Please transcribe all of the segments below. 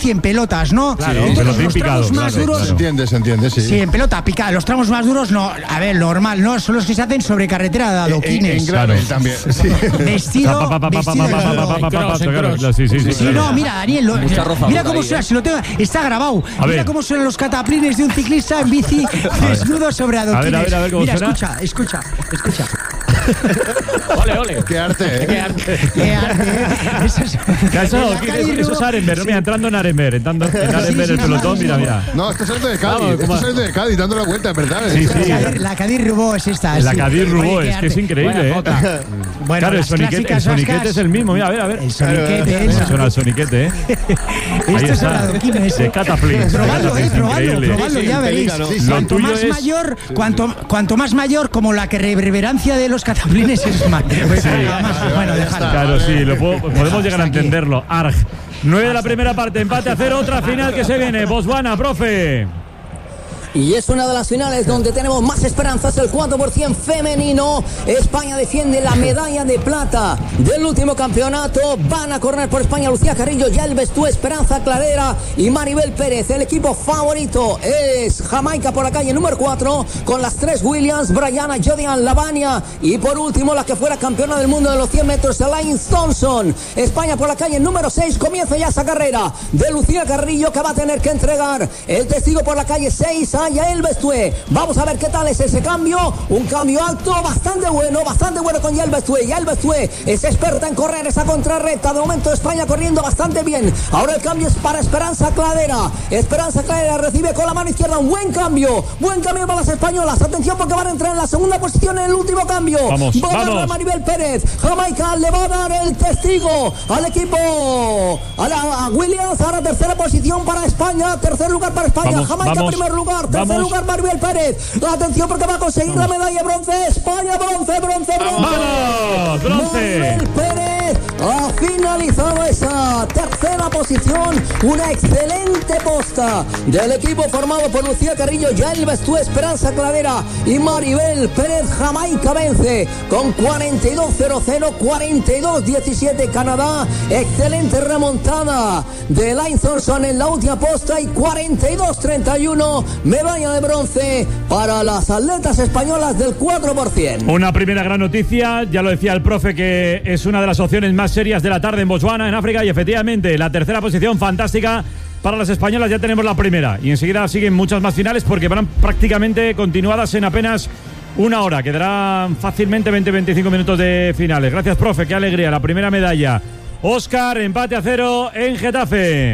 en pelotas, ¿no? Claro, entonces los tramos más duros. Se entiende, sí. Sí, en pelota picada. Los tramos más duros, no. A ver, normal, ¿no? Son los que se hacen sobre carretera de adoquines. En gravel también. Sí. Vestido. Sí, no, mira, Daniel, mira cómo suena, si lo tengo, está grabado. Mira cómo suenan los cataplines de un ciclista en bici desnudo sobre adoquines. A ver, mira, suena. escucha. Ole. Qué arte, Qué arte, Eso es Arenberg, no, mira, entrando en Arenberg, el pelotón, mira. No, está saliendo de Cádiz, dando la vuelta, ¿verdad? Sí. La Cádiz Rubó es esta. La Cádiz Rubó, es que es increíble, Bueno, claro, el soniquete es el mismo, mira, a ver. El soniquete, suena el soniquete, Esto es adoquines, de Cataplins. Probadlo, ya veréis. Cuanto más mayor, como la que reverberancia de los cataplines es más. Bueno, dejadlo. Claro, sí, podemos llegar a entenderlo. Arg. 9 de la primera parte, empate a 0, otra final que se viene. Botswana, profe. Y es una de las finales donde tenemos más esperanzas, el 4% femenino. España defiende la medalla de plata del último campeonato. Van a correr por España Lucía Carrillo, Yael Bestú, Esperanza Cladera y Maribel Pérez. El equipo favorito es Jamaica por la calle número 4, con las 3 Williams, Brianna, Jodian, Lavania. Y por último, la que fuera campeona del mundo de los 100 metros, Elaine Thompson. España por la calle número 6, comienza ya esa carrera de Lucía Carrillo, que va a tener que entregar el testigo por la calle 6 a Yael Bestúe. Vamos a ver qué tal es ese cambio. Un cambio alto, bastante bueno con Yael Bestúe. Yael Bestúe es experta en correr esa contrarrecta. De momento España corriendo bastante bien. Ahora el cambio es para Esperanza Cladera. Esperanza Cladera recibe con la mano izquierda un buen cambio para las españolas. Atención, porque van a entrar en la segunda posición en el último cambio. Vamos. A Maribel Pérez. Jamaica le va a dar el testigo al equipo, a Williams. Ahora tercera posición para España. Tercer lugar para España. Jamaica primer lugar. Tercer lugar Maribel Pérez. Atención, porque va a conseguir la medalla de bronce. España, bronce. ¡Vamos! ¡Bronce! Maribel Pérez ha finalizado esa tercera posición. Una excelente posta del equipo formado por Lucía Carrillo, Yael Bestú, Esperanza Cladera y Maribel Pérez. Jamaica vence con 42-0-0, 42-17 Canadá. Excelente remontada de Elaine Thompson en la última posta y 42-31 medalla de bronce para las atletas españolas del 4%. Una primera gran noticia, ya lo decía el profe, que es una de las opciones más serias de la tarde en Botswana, en África, y efectivamente la tercera posición fantástica para las españolas. Ya tenemos la primera y enseguida siguen muchas más finales, porque van prácticamente continuadas en apenas una hora. Quedarán fácilmente 20-25 minutos de finales. Gracias, profe, qué alegría, la primera medalla. Óscar, empate a 0 en Getafe.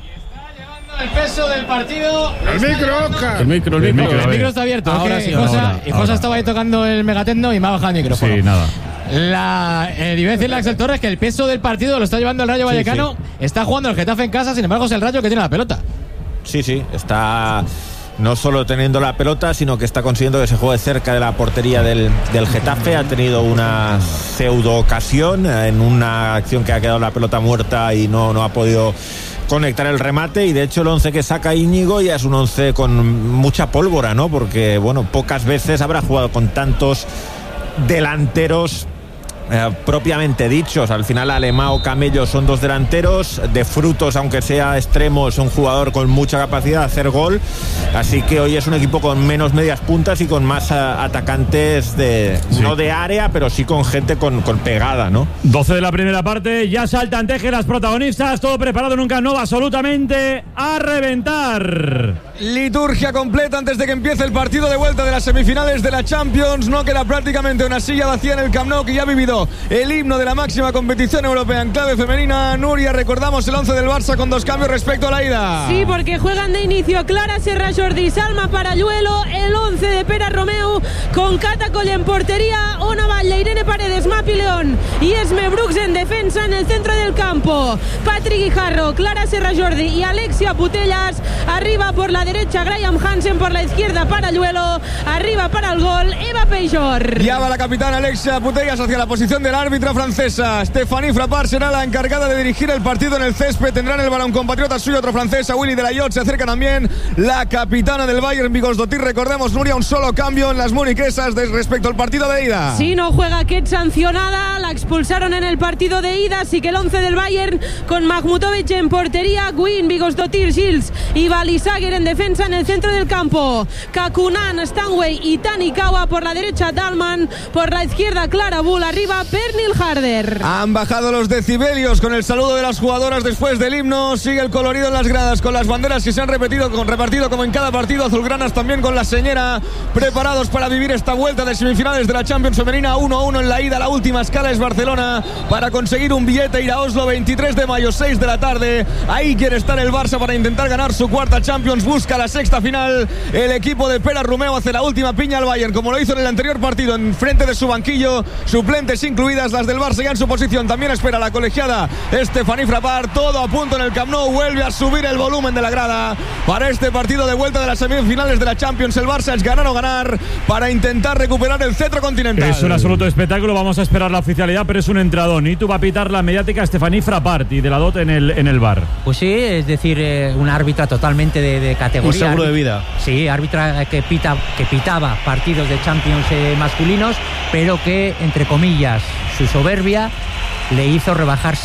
El peso del partido. El micro, Oscar. El micro está abierto. Ahora sí. Josa estaba ahí tocando el megatecno y me ha bajado el micrófono. Sí, nada. Iba a decirle a Axel Torres que el peso del partido lo está llevando el Rayo Vallecano. Sí. Está jugando el Getafe en casa, sin embargo es el Rayo que tiene la pelota. Sí, está no solo teniendo la pelota, sino que está consiguiendo que se juegue cerca de la portería del Getafe. Ha tenido una pseudo ocasión en una acción que ha quedado la pelota muerta y no ha podido conectar el remate, y de hecho el 11 que saca Íñigo ya es un 11 con mucha pólvora, ¿no? Porque, bueno, pocas veces habrá jugado con tantos delanteros propiamente dichos. Al final Alemão, Camello son dos delanteros. De Frutos, aunque sea extremo, es un jugador con mucha capacidad de hacer gol. Así que hoy es un equipo con menos medias puntas y con más atacantes no de área, pero sí con gente con pegada, ¿no? 12 de la primera parte, ya saltan Teje las protagonistas, todo preparado en un Camp Nou absolutamente a reventar. Liturgia completa antes de que empiece el partido de vuelta de las semifinales de la Champions. No queda prácticamente una silla vacía en el Camp Nou, que ya ha vivido el himno de la máxima competición europea en clave femenina. Nuria, recordamos el 11 del Barça con 2 cambios respecto a la ida. Sí, porque juegan de inicio Clara Serra Jordi, Salma Parayuelo, el 11 de Pera Romeu, con Cata Coll en portería, Ona Batlle, Irene Paredes, Mapi León y Esme Brooks en defensa. En el centro del campo, Patri Guijarro, Clara Serra Jordi y Alexia Putellas. Arriba por la la derecha Graham Hansen, por la izquierda Paralluelo, arriba para el gol Eva Peixor. Ya va la capitana Alexia Putellas hacia la posición del árbitra francesa. Stéphanie Frappart será la encargada de dirigir el partido en el césped. Tendrán el balón compatriota suyo, otro francesa, Willy Delayot. Se acerca también la capitana del Bayern, Bigosdottir. Recordemos, Nuria, un solo cambio en las muniquesas respecto al partido de ida. Sí, no juega Ket, sancionada, la expulsaron en el partido de ida, así que el 11 del Bayern con Mahmutovic en portería, Guin, Bigosdottir, Gils y Balisaguer en defensa. En el centro del campo Kakunan, Stanway y Tanikawa, por la derecha Dalman, por la izquierda Clara Bull, arriba Pernil Harder. Han bajado los decibelios con el saludo de las jugadoras después del himno. Sigue el colorido en las gradas con las banderas que se han repartido como en cada partido. Azulgranas también con la señera, preparados para vivir esta vuelta de semifinales de la Champions femenina. 1-1 en la ida. La última escala es Barcelona para conseguir un billete, ir a Oslo 23 de mayo, 6 de la tarde. Ahí quiere estar el Barça para intentar ganar su cuarta Champions. Busca la sexta final. El equipo de Pera Romeo hace la última piña al Bayern, como lo hizo en el anterior partido, en frente de su banquillo, suplentes incluidas las del Barça ya en su posición. También espera la colegiada Stéphanie Frappart. Todo a punto en el Camp Nou. Vuelve a subir el volumen de la grada para este partido de vuelta de las semifinales de la Champions. El Barça es ganar o ganar para intentar recuperar el cetro continental. Es un absoluto espectáculo. Vamos a esperar la oficialidad, pero es un entradón. Y tú va a pitar la mediática Stéphanie Frappart y Delayot en el VAR. Pues sí, es decir, una árbitra totalmente de categoría. Un seguro de vida. Sí, árbitra que pitaba partidos de Champions masculinos, pero que, entre comillas, su soberbia le hizo rebajar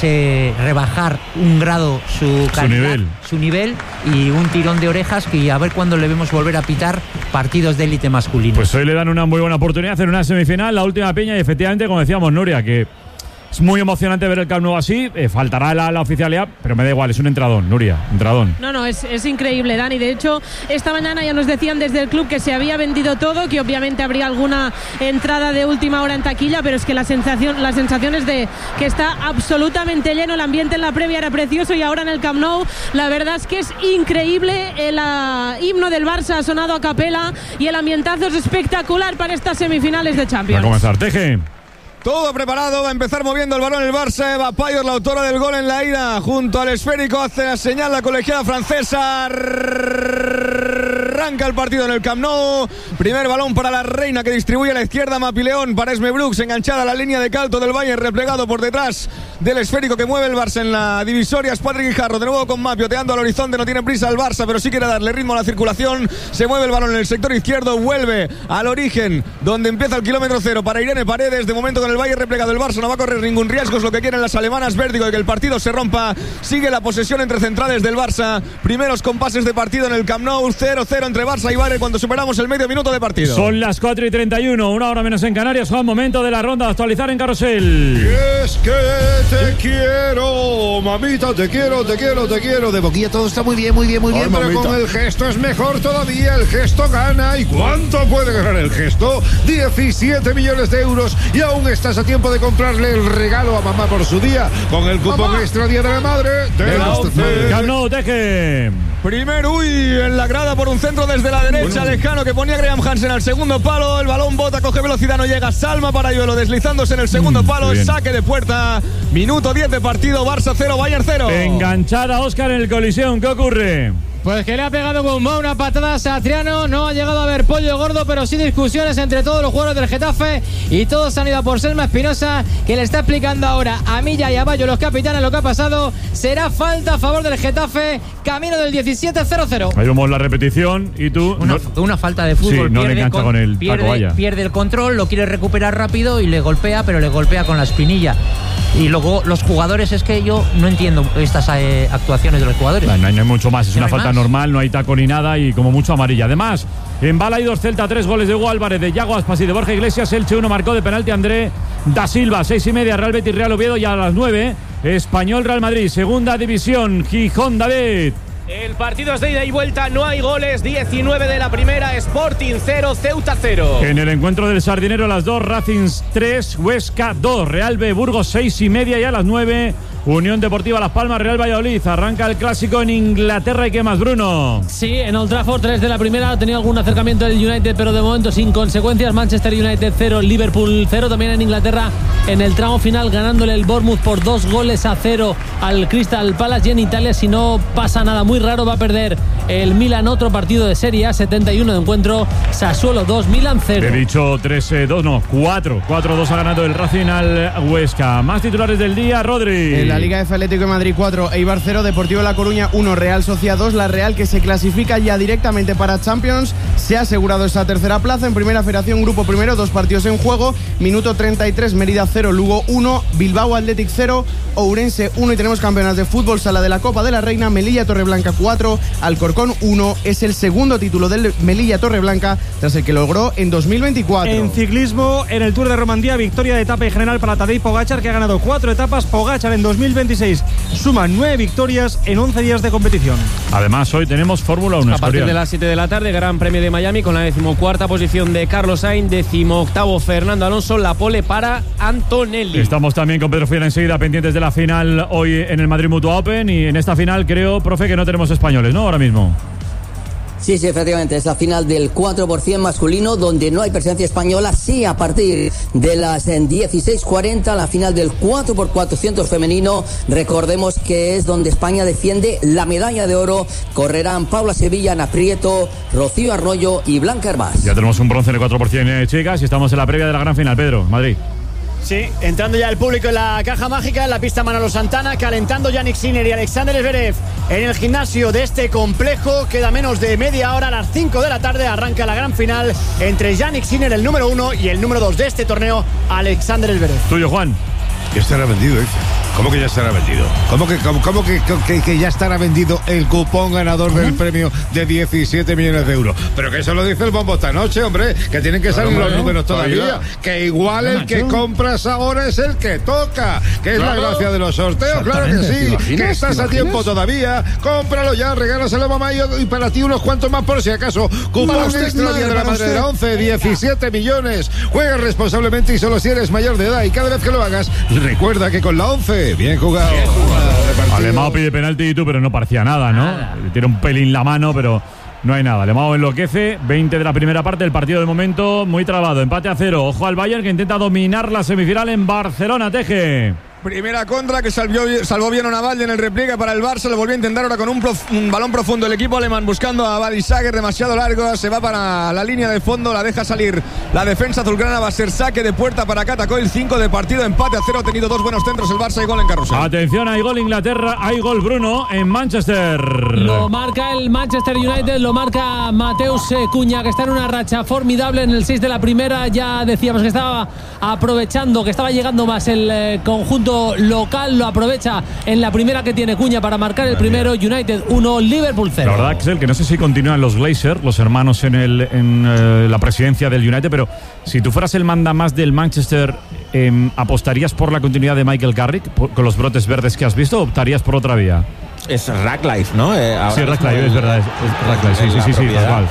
un grado su nivel y un tirón de orejas, que a ver cuándo le vemos volver a pitar partidos de élite masculino. Pues hoy le dan una muy buena oportunidad en una semifinal, la última piña, y efectivamente, como decíamos, Nuria, que es muy emocionante ver el Camp Nou así. Faltará la oficialidad, pero me da igual, es un entradón, Nuria, entradón. No, es increíble, Dani. De hecho, esta mañana ya nos decían desde el club que se había vendido todo, que obviamente habría alguna entrada de última hora en taquilla, pero es que la sensación es de que está absolutamente lleno. El ambiente en la previa era precioso y ahora en el Camp Nou la verdad es que es increíble. El himno del Barça ha sonado a capela y el ambientazo es espectacular para estas semifinales de Champions. Va a comenzar, Teje. Todo preparado, va a empezar moviendo el balón el Barça. Eva Payos, la autora del gol en la ida, junto al esférico, hace la señal la colegiada francesa. Arranca el partido en el Camp Nou. Primer balón para la reina, que distribuye a la izquierda. Mapileón para Esme Brooks, enganchada a la línea de calto del Bayern, replegado por detrás del esférico que mueve el Barça en la divisoria. Es Patrick Guijarro, de nuevo con Mapio, oteando al horizonte. No tiene prisa el Barça, pero sí quiere darle ritmo a la circulación. Se mueve el balón en el sector izquierdo, vuelve al origen, donde empieza el kilómetro cero para Irene Paredes. De momento con el Bayern replegado, el Barça no va a correr ningún riesgo, es lo que quieren las alemanas. Vértigo de que el partido se rompa. Sigue la posesión entre centrales del Barça. Primeros compases de partido en el Camp Nou. 0-0 entre Barça y Bayern cuando superamos el medio minuto de partido. Son las 4:31, una hora menos en Canarias. Juan, momento de la ronda de actualizar en Carrusel. Y es que te quiero, mamita, te quiero. De boquilla todo está muy bien, pero mamita, con el gesto es mejor todavía. El gesto gana. ¿Y cuánto puede ganar el gesto? 17 millones de euros. Y aún estás a tiempo de comprarle el regalo a mamá por su día con el cupón extra Día de la Madre de la OCE. Camp Nou, Teje. Primero, en la grada por un centro desde la derecha, lejano, que ponía Graham Hansen al segundo palo. El balón bota, coge velocidad, no llega. Salma Paralluelo deslizándose en el segundo palo. Saque de puerta. Minuto 10 de partido. Barça 0, Bayern 0. Enganchada Óscar en el Coliseum. ¿Qué ocurre? Pues que le ha pegado con una patada a Satriano. No ha llegado a haber pollo gordo, pero sí discusiones entre todos los jugadores del Getafe, y todos han ido a por Selma Espinosa, que le está explicando ahora a Milla y a Bayo, los capitanes, lo que ha pasado. Será falta a favor del Getafe, camino del 17-0-0. Ahí vemos la repetición y tú... Una falta de fútbol. Sí, no le engancha con el taco, vaya. Pierde el control, lo quiere recuperar rápido y le golpea, pero le golpea con la espinilla. Y luego los jugadores, es que yo no entiendo estas actuaciones de los jugadores. No hay mucho más, es una falta más normal, no hay taco ni nada y como mucho amarilla. Además, en Balaidos Celta 3 goles de Hugo Álvarez, de Yago Aspas y de Borja Iglesias. Elche 1 marcó de penalti André da Silva. 6:30 Real Betis Real Oviedo, y a las 9 Español Real Madrid, segunda división. Gijón, David. El partido es de ida y vuelta, no hay goles. 19 de la primera, Sporting 0, Ceuta 0. En el encuentro del Sardinero, a las 2 Racing 3, Huesca 2, Real B Burgos 6:30, y a las 9 Unión Deportiva Las Palmas, Real Valladolid. Arranca el clásico en Inglaterra. ¿Y qué más, Bruno? Sí, en Old Trafford 3 de la primera. Ha tenido algún acercamiento del United, pero de momento sin consecuencias. Manchester United 0, Liverpool 0. También en Inglaterra, en el tramo final, ganándole el Bournemouth por 2-0 al Crystal Palace. Y en Italia, si no pasa nada muy raro, va a perder el Milan otro partido de Serie A. 71 de encuentro. Sassuolo 2, Milan 0. He dicho 3-2, no, 4-2 ha ganado el Racing al Huesca. Más titulares del día, Rodri. En la Liga F, Atlético de Madrid 4, Eibar 0, Deportivo La Coruña 1, Real Sociedad 2. La Real, que se clasifica ya directamente para Champions, se ha asegurado esa tercera plaza. En Primera Federación, grupo primero, 2 partidos en juego. Minuto 33, Mérida 0, Lugo 1, Bilbao Athletic 0, Ourense 1. Y tenemos campeonas de fútbol, Sala de la Copa de la Reina, Melilla Torreblanca 4, Alcorcón 1. Es el segundo título del Melilla Torreblanca tras el que logró en 2024. En ciclismo, en el Tour de Romandía, victoria de etapa y general para Tadej Pogačar, que ha ganado 4 etapas. Pogačar en 2026 suma 9 victorias en 11 días de competición. Además, hoy tenemos Fórmula 1. A partir de las 7 de la tarde, Gran Premio de Miami con la 14ª posición de Carlos Sainz, 18º Fernando Alonso, la pole para Antonelli. Estamos también con Pedro Fiera enseguida, pendientes de la final hoy en el Madrid Mutua Open. Y en esta final creo, profe, que no tenemos españoles, ¿no? Ahora mismo. Sí, efectivamente, es la final del 4% masculino, donde no hay presencia española. Sí, a partir de las 16:40, la final del 4x400 femenino. Recordemos que es donde España defiende la medalla de oro. Correrán Paula Sevilla, Ana Prieto, Rocío Arroyo y Blanca Hervás. Ya tenemos un bronce en el 4%, chicas, y estamos en la previa de la gran final, Pedro, Madrid. Sí, entrando ya el público en la caja mágica, en la pista Manolo Santana, calentando Yannick Sinner y Alexander Zverev en el gimnasio de este complejo. Queda menos de media hora, a las 5 de la tarde arranca la gran final entre Yannick Sinner, el número 1, y el número 2 de este torneo, Alexander Zverev. Tuyo, Juan. Ya estará vendido, dice. ¿Cómo que ya estará vendido? ¿Cómo que ya estará vendido el cupón ganador del premio de 17 millones de euros? Pero que eso lo dice el bombo esta noche, hombre, que tienen que salir los números todavía. Que igual el que compras ahora es el que toca, que es la gracia de los sorteos, claro que sí. Que estás a tiempo todavía, cómpralo ya, regálaselo a mamá y para ti unos cuantos más por si acaso. Cupón extra Día de la Madre de la 11, 17 millones. Juega responsablemente y solo si eres mayor de edad, y cada vez que lo hagas, recuerda que con la 11, bien jugado. Alemão pide penalti y tú, pero no parecía nada, ¿no? Le tira un pelín la mano, pero no hay nada. Alemão enloquece. 20 de la primera parte. El partido de momento muy trabado. Empate a 0. Ojo al Bayern, que intenta dominar la semifinal en Barcelona. Teje. Primera contra que salvó bien a Navalny en el repliegue para el Barça. Lo volvió a intentar ahora con un balón profundo el equipo alemán, buscando a Balisager, demasiado largo. Se va para la línea de fondo, la deja salir la defensa azulgrana. Va a ser saque de puerta para Catacoil. 5 de partido, empate a 0. Ha tenido 2 buenos centros el Barça y gol en carrusel. Atención, hay gol Inglaterra, hay gol Bruno en Manchester. Lo marca el Manchester United, lo marca Mateus Cunha, que está en una racha formidable en el 6 de la primera. Ya decíamos que estaba aprovechando, que estaba llegando más el conjunto local. Lo aprovecha en la primera que tiene Cunha para marcar el primero. United 1, Liverpool 0. La verdad, Axel, que no sé si continúan los Glazer, los hermanos en la presidencia del United, pero si tú fueras el mandamás del Manchester, ¿apostarías por la continuidad de Michael Carrick con los brotes verdes que has visto, o optarías por otra vía? Es Ratcliffe, ¿no? Sí, Ratcliffe, es verdad. Es Ratcliffe, sí, igual.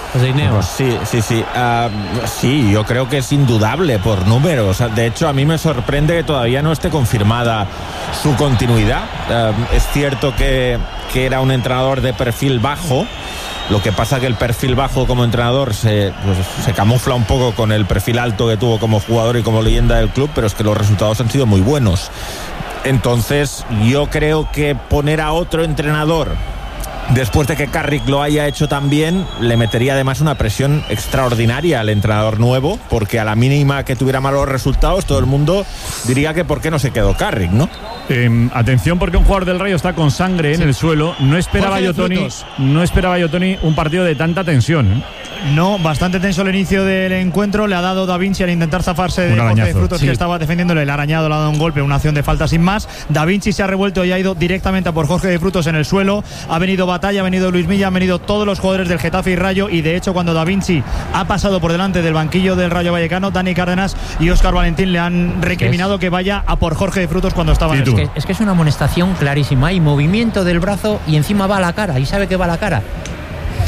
Sí, yo creo que es indudable por números. De hecho, a mí me sorprende que todavía no esté confirmada su continuidad. Es cierto que era un entrenador de perfil bajo. Lo que pasa que el perfil bajo como entrenador se camufla un poco con el perfil alto que tuvo como jugador y como leyenda del club, pero es que los resultados han sido muy buenos. Entonces yo creo que poner a otro entrenador después de que Carrick lo haya hecho tan bien, le metería además una presión extraordinaria al entrenador nuevo, porque a la mínima que tuviera malos resultados todo el mundo diría que por qué no se quedó Carrick, ¿no? Atención, porque un jugador del Rayo está con sangre en el suelo. No esperaba yo, Tony, un partido de tanta tensión, ¿eh? No, bastante tenso el inicio del encuentro. Le ha dado Da Vinci al intentar zafarse de Jorge de Frutos, que estaba defendiéndole. El arañado le ha dado un golpe, una acción de falta sin más. Da Vinci se ha revuelto y ha ido directamente a por Jorge de Frutos en el suelo. Ha venido Batalla, ha venido Luis Milla, han venido todos los jugadores del Getafe y Rayo. Y de hecho, cuando Da Vinci ha pasado por delante del banquillo del Rayo Vallecano, Dani Cárdenas y Óscar Valentín le han recriminado que vaya a por Jorge de Frutos cuando estaba en el suelo. Es que es una amonestación clarísima. Hay movimiento del brazo y encima va a la cara. Y sabe que va a la cara.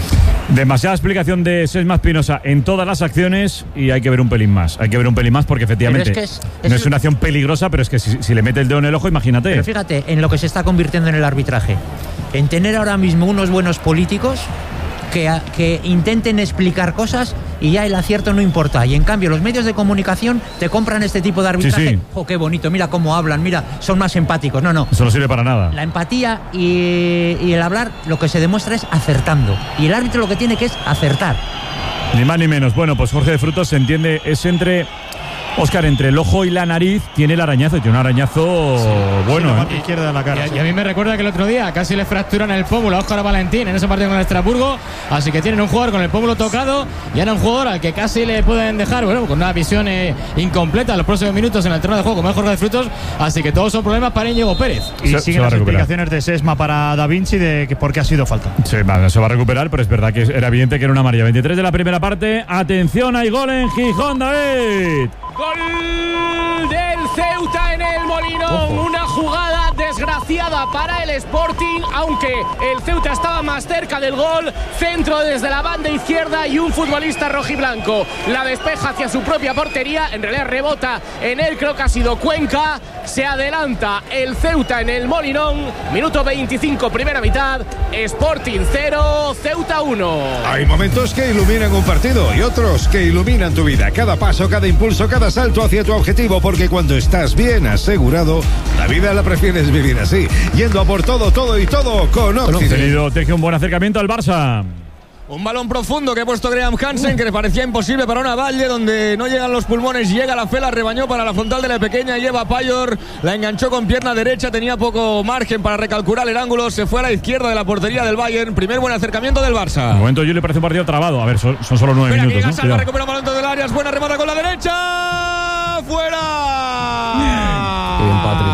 Demasiada explicación de Sesma Espinosa en todas las acciones y hay que ver un pelín más. Hay que ver un pelín más porque efectivamente no es una acción peligrosa, pero es que si le mete el dedo en el ojo, imagínate. Pero fíjate en lo que se está convirtiendo en el arbitraje. En tener ahora mismo unos buenos políticos que intenten explicar cosas y ya el acierto no importa. Y en cambio los medios de comunicación te compran este tipo de arbitraje. Sí. ¡Oh, qué bonito! Mira cómo hablan, mira, son más empáticos. No. Eso no sirve para nada. La empatía y el hablar lo que se demuestra es acertando. Y el árbitro lo que tiene que es acertar. Ni más ni menos. Bueno, pues Jorge de Frutos se entiende, es entre... Óscar, entre el ojo y la nariz tiene el arañazo, y tiene un arañazo bueno. La parte izquierda de la cara. Y a mí me recuerda que el otro día casi le fracturan el pómulo a Óscar Valentín en ese partido con el Estrasburgo. Así que tienen un jugador con el pómulo tocado y ahora un jugador al que casi le pueden dejar, bueno, con una visión incompleta en los próximos minutos en el terreno de juego, como es Jorge de Frutos. Así que todos son problemas para Íñigo Pérez. Y siguen las explicaciones de Sesma para Da Vinci de que por qué ha sido falta. Sí, se va a recuperar, pero es verdad que era evidente que era una amarilla. 23 de la primera parte. Atención, hay gol en Gijón, David. Gol del Ceuta en el Molinón. Una jugada desgraciada para el Sporting, aunque el Ceuta estaba más cerca del gol. Centro desde la banda izquierda y un futbolista rojiblanco la despeja hacia su propia portería. En realidad rebota en él, creo que ha sido Cuenca. Se adelanta el Ceuta en el Molinón. Minuto 25, primera mitad. Sporting 0, Ceuta 1. Hay momentos que iluminan un partido y otros que iluminan tu vida. Cada paso, cada impulso, cada salto hacia tu objetivo, porque cuando estás bien asegurado, la vida la prefieres vivir así, yendo a por todo y todo con Occident. Teje un buen acercamiento al Barça. Un balón profundo que ha puesto Graham Hansen, que le parecía imposible para una Valle, donde no llegan los pulmones, llega la fe, la rebañó para la frontal de la pequeña, lleva Payor, la enganchó con pierna derecha, tenía poco margen para recalcular el ángulo, se fue a la izquierda de la portería del Bayern. Primer buen acercamiento del Barça. De momento yo le parece un partido trabado. A ver, son solo 9 minutos. Llega ¿no? Salva, recupera el balón del área, es buena remata con la derecha. ¡Fuera! Bien, Patri.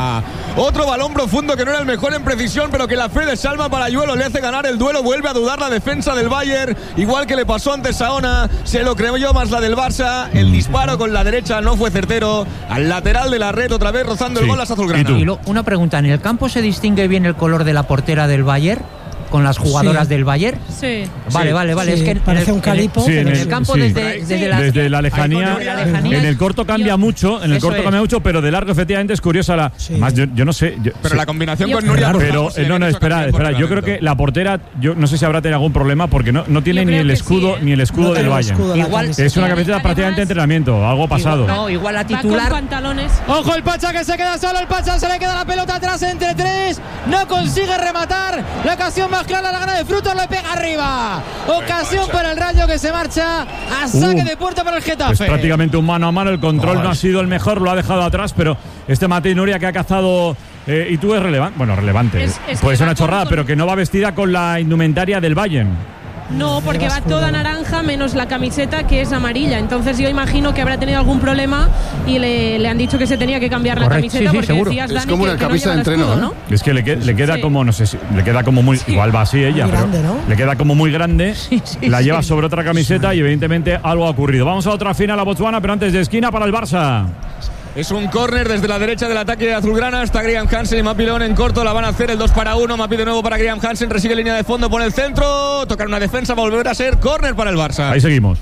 Otro balón profundo que no era el mejor en precisión, pero que la fe de Salma Parayuelo le hace ganar el duelo. Vuelve a dudar la defensa del Bayern, igual que le pasó antes a Ona. Se lo creyó más la del Barça. El disparo con la derecha no fue certero. Al lateral de la red, otra vez rozando el gol las azulgranas. Y una pregunta, ¿en el campo se distingue bien el color de la portera del Bayern? Con las jugadoras del Bayern. Sí. Vale. Sí, es que parece un calipo. Sí, en el campo desde la lejanía. En el corto cambia mucho. En el corto cambia mucho, pero de largo efectivamente es curiosa la. Además, yo no sé. Pero la combinación con Nuria. Pero espera. Yo creo que la portera, yo no sé si habrá tenido algún problema porque no tiene ni el escudo del Bayern. Igual es una camiseta prácticamente de entrenamiento, algo pasado. Igual la titular. Con pantalones. Ojo el Pacha que se queda solo, el Pacha se le queda la pelota atrás entre tres, no consigue rematar, la ocasión más clara la gana de Frutos, le pega arriba, ocasión para el Rayo que se marcha a saque de puerta para el Getafe. Es prácticamente un mano a mano, el control no ha sido el mejor, lo ha dejado atrás, pero este Matei Nuria que ha cazado y tú es relevante, relevante, puede ser una chorrada, pero que no va vestida con la indumentaria del Bayern. No, porque va toda naranja menos la camiseta que es amarilla. Entonces yo imagino que habrá tenido algún problema y le han dicho que se tenía que cambiar la camiseta porque seguro. decías, Dani, es como una camisa de entreno, escudo, ¿no? Es que le queda como, no sé si le queda como muy, igual va así ella, muy grande, pero ¿no? le queda como muy grande, la lleva sobre otra camiseta y evidentemente algo ha ocurrido. Vamos a otra final a Botswana, pero antes de esquina para el Barça. Es un córner desde la derecha del ataque azulgrana. Está Graham Hansen y Mapilón en corto. La van a hacer el 2-1. Mapi de nuevo para Graham Hansen. Resigue línea de fondo, pone el centro. Tocar una defensa, volver a ser córner para el Barça. Ahí seguimos.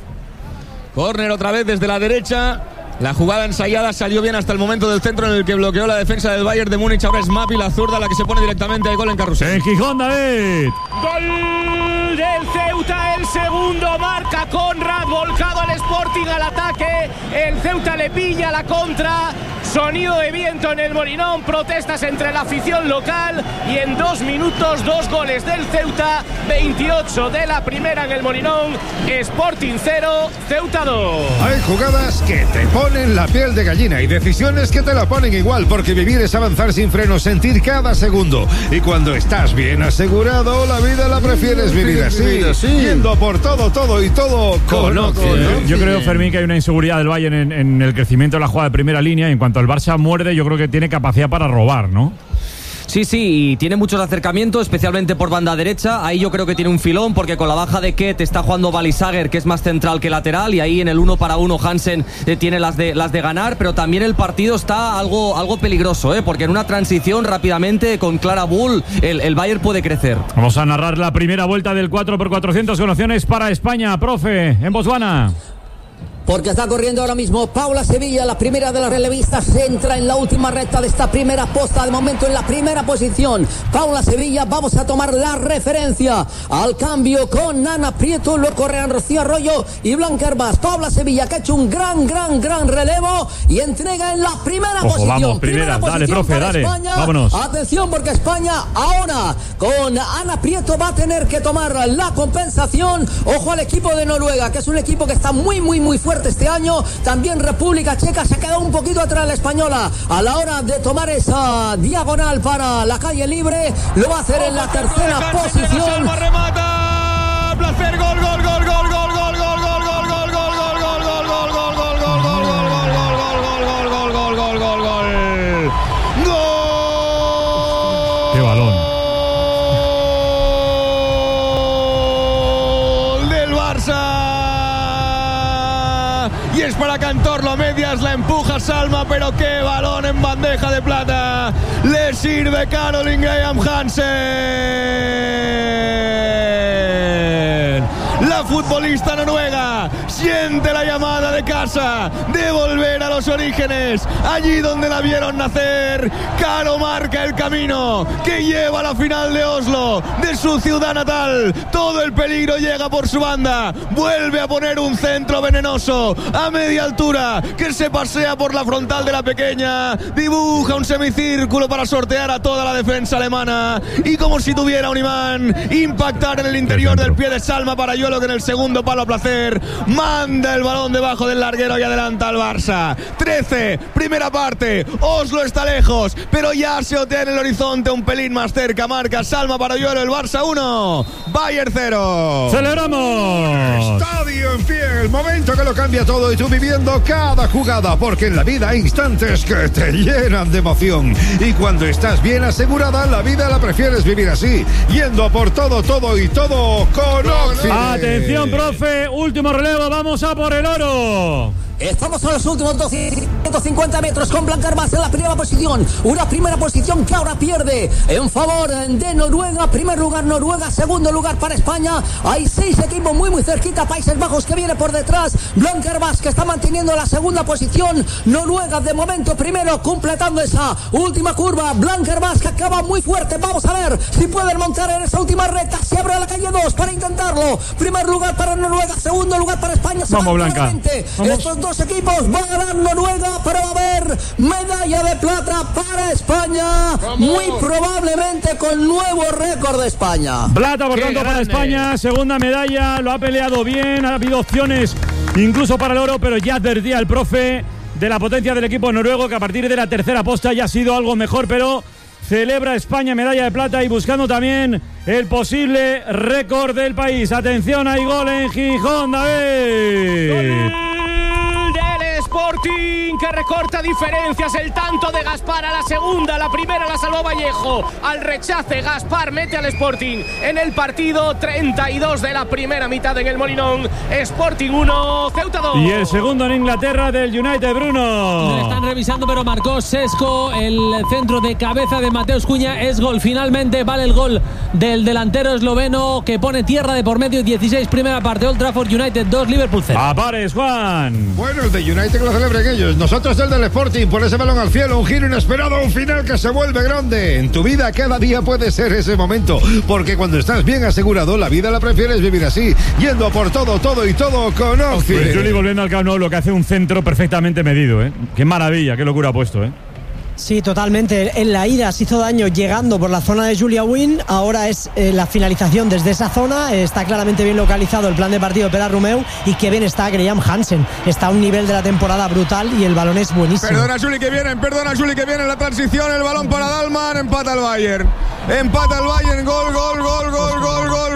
Córner otra vez desde la derecha. La jugada ensayada salió bien hasta el momento del centro en el que bloqueó la defensa del Bayern de Múnich. Ahora es Mapi, la zurda, la que se pone directamente al gol en carrusel. En Gijón, David. Gol del Ceuta, el segundo, marca Conrad, volcado al Sporting al ataque. El Ceuta le pilla la contra. Sonido de viento en el Molinón, protestas entre la afición local y en 2 minutos 2 goles del Ceuta, 28 de la primera en el Molinón. Sporting 0, Ceuta 2. Hay jugadas que te ponen la piel de gallina y decisiones que te la ponen igual, porque vivir es avanzar sin freno, sentir cada segundo. Y cuando estás bien asegurado, la vida la prefieres vivir así, yendo por todo y todo con Occident. Yo creo, Fermín, que hay una inseguridad del Bayern en el crecimiento de la jugada de primera línea. Y en cuanto al Barça muerde, yo creo que tiene capacidad para robar, ¿no? Sí, y tiene muchos acercamientos, especialmente por banda derecha. Ahí yo creo que tiene un filón, porque con la baja de Ket está jugando Balisager, que es más central que lateral, y ahí en el 1 para 1 Hansen tiene las de ganar, pero también el partido está algo peligroso, porque en una transición rápidamente con Clara Bull el Bayern puede crecer. Vamos a narrar la primera vuelta del 4x400 con opciones para España, profe, en Botswana. Porque está corriendo ahora mismo Paula Sevilla, la primera de las relevistas, se entra en la última recta de esta primera posta, de momento en la primera posición. Paula Sevilla, vamos a tomar la referencia al cambio con Ana Prieto, lo correrán Rocío Arroyo y Blanca Herbás. Paula Sevilla, que ha hecho un gran relevo y entrega en la primera posición. Vamos, primera dale, profe, dale, España. Vámonos. Atención, porque España ahora con Ana Prieto va a tener que tomar la compensación. Ojo al equipo de Noruega, que es un equipo que está muy fuerte este año. También República Checa se ha quedado un poquito atrás la española a la hora de tomar esa diagonal para la calle libre. Lo va a hacer en la tercera posición. Remata, placer, gol. ¡Qué balón! Y es para Cantor, a medias la empuja Salma, pero qué balón en bandeja de plata. Le sirve Caroline Graham Hansen. La futbolista noruega siente la llamada de casa de volver a los orígenes, allí donde la vieron nacer. Caro marca el camino que lleva a la final de Oslo, de su ciudad natal. Todo el peligro llega por su banda. Vuelve a poner un centro venenoso a media altura que se pasea por la frontal de la pequeña. Dibuja un semicírculo para sortear a toda la defensa alemana y, como si tuviera un imán, impactar en el interior del pie de Salma Parayuelo, que en el segundo palo a placer manda el balón debajo del larguero y adelanta al Barça. 13, primera parte. Oslo está lejos, pero ya se otea en el horizonte, un pelín más cerca. Marca Salma Parayuelo, el Barça 1, Bayern 0. ¡Celebramos! Estadio en pie, el momento que lo cambia todo y tú viviendo cada jugada, porque en la vida hay instantes que te llenan de emoción. Y cuando estás bien asegurada, la vida la prefieres vivir así, yendo por todo y todo con Oxide. Atención, profe, último relevo, vamos a por el oro. Estamos en los últimos 250 metros con Blanca Herbás en la primera posición. Una primera posición que ahora pierde en favor de Noruega. Primer lugar Noruega, segundo lugar para España. Hay 6 equipos muy cerquita. Países Bajos que viene por detrás. Blanca Herbás que está manteniendo la segunda posición. Noruega de momento primero, completando esa última curva. Blanca Herbás que acaba muy fuerte. Vamos a ver si pueden montar en esa última recta. Se abre la calle 2 para intentarlo. Primer lugar para Noruega, segundo lugar para España. Vamos, Blanca. Estos dos equipos van a ganar Noruega, pero va a haber medalla de plata para España. ¡Vamos! Muy probablemente con nuevo récord de España. Plata, por tanto, para España. Segunda medalla, lo ha peleado bien. Ha habido opciones incluso para el oro, pero ya advertía el profe de la potencia del equipo noruego, que a partir de la tercera posta ya ha sido algo mejor, pero celebra España medalla de plata y buscando también el posible récord del país. Atención, hay gol en Gijón, David. Sporting, que recorta diferencias. El tanto de Gaspar a la segunda, la primera la salvó Vallejo. Al rechace, Gaspar mete al Sporting en el partido. 32 de la primera mitad en el Molinón. Sporting 1, Ceuta 2. Y el segundo en Inglaterra del United, Bruno. Le están revisando, pero marcó Sesco. El centro de cabeza de Mateus Cunha es gol. Finalmente vale el gol del delantero esloveno, que pone tierra de por medio. 16, primera parte. Old Trafford, United 2, Liverpool 0. Apares, Juan. Bueno, el de United que lo celebren ellos. Nosotros el del Sporting, por ese balón al cielo, un giro inesperado, un final que se vuelve grande. En tu vida cada día puede ser ese momento, porque cuando estás bien asegurado, la vida la prefieres vivir así, yendo por todo y todo con Oxide. Pues Juli, volviendo al Camp Nou, lo que hace un centro perfectamente medido, ¿eh? Qué maravilla, qué locura ha puesto, ¿eh? Sí, totalmente. En la ida se hizo daño llegando por la zona de Julia Wynn. Ahora es la finalización desde esa zona. Está claramente bien localizado el plan de partido de Pere Romeu. Y qué bien está Graham Hansen. Está a un nivel de la temporada brutal y el balón es buenísimo. Perdona, Juli, que viene en la transición. El balón para Dalman. Empata el Bayern. Gol de la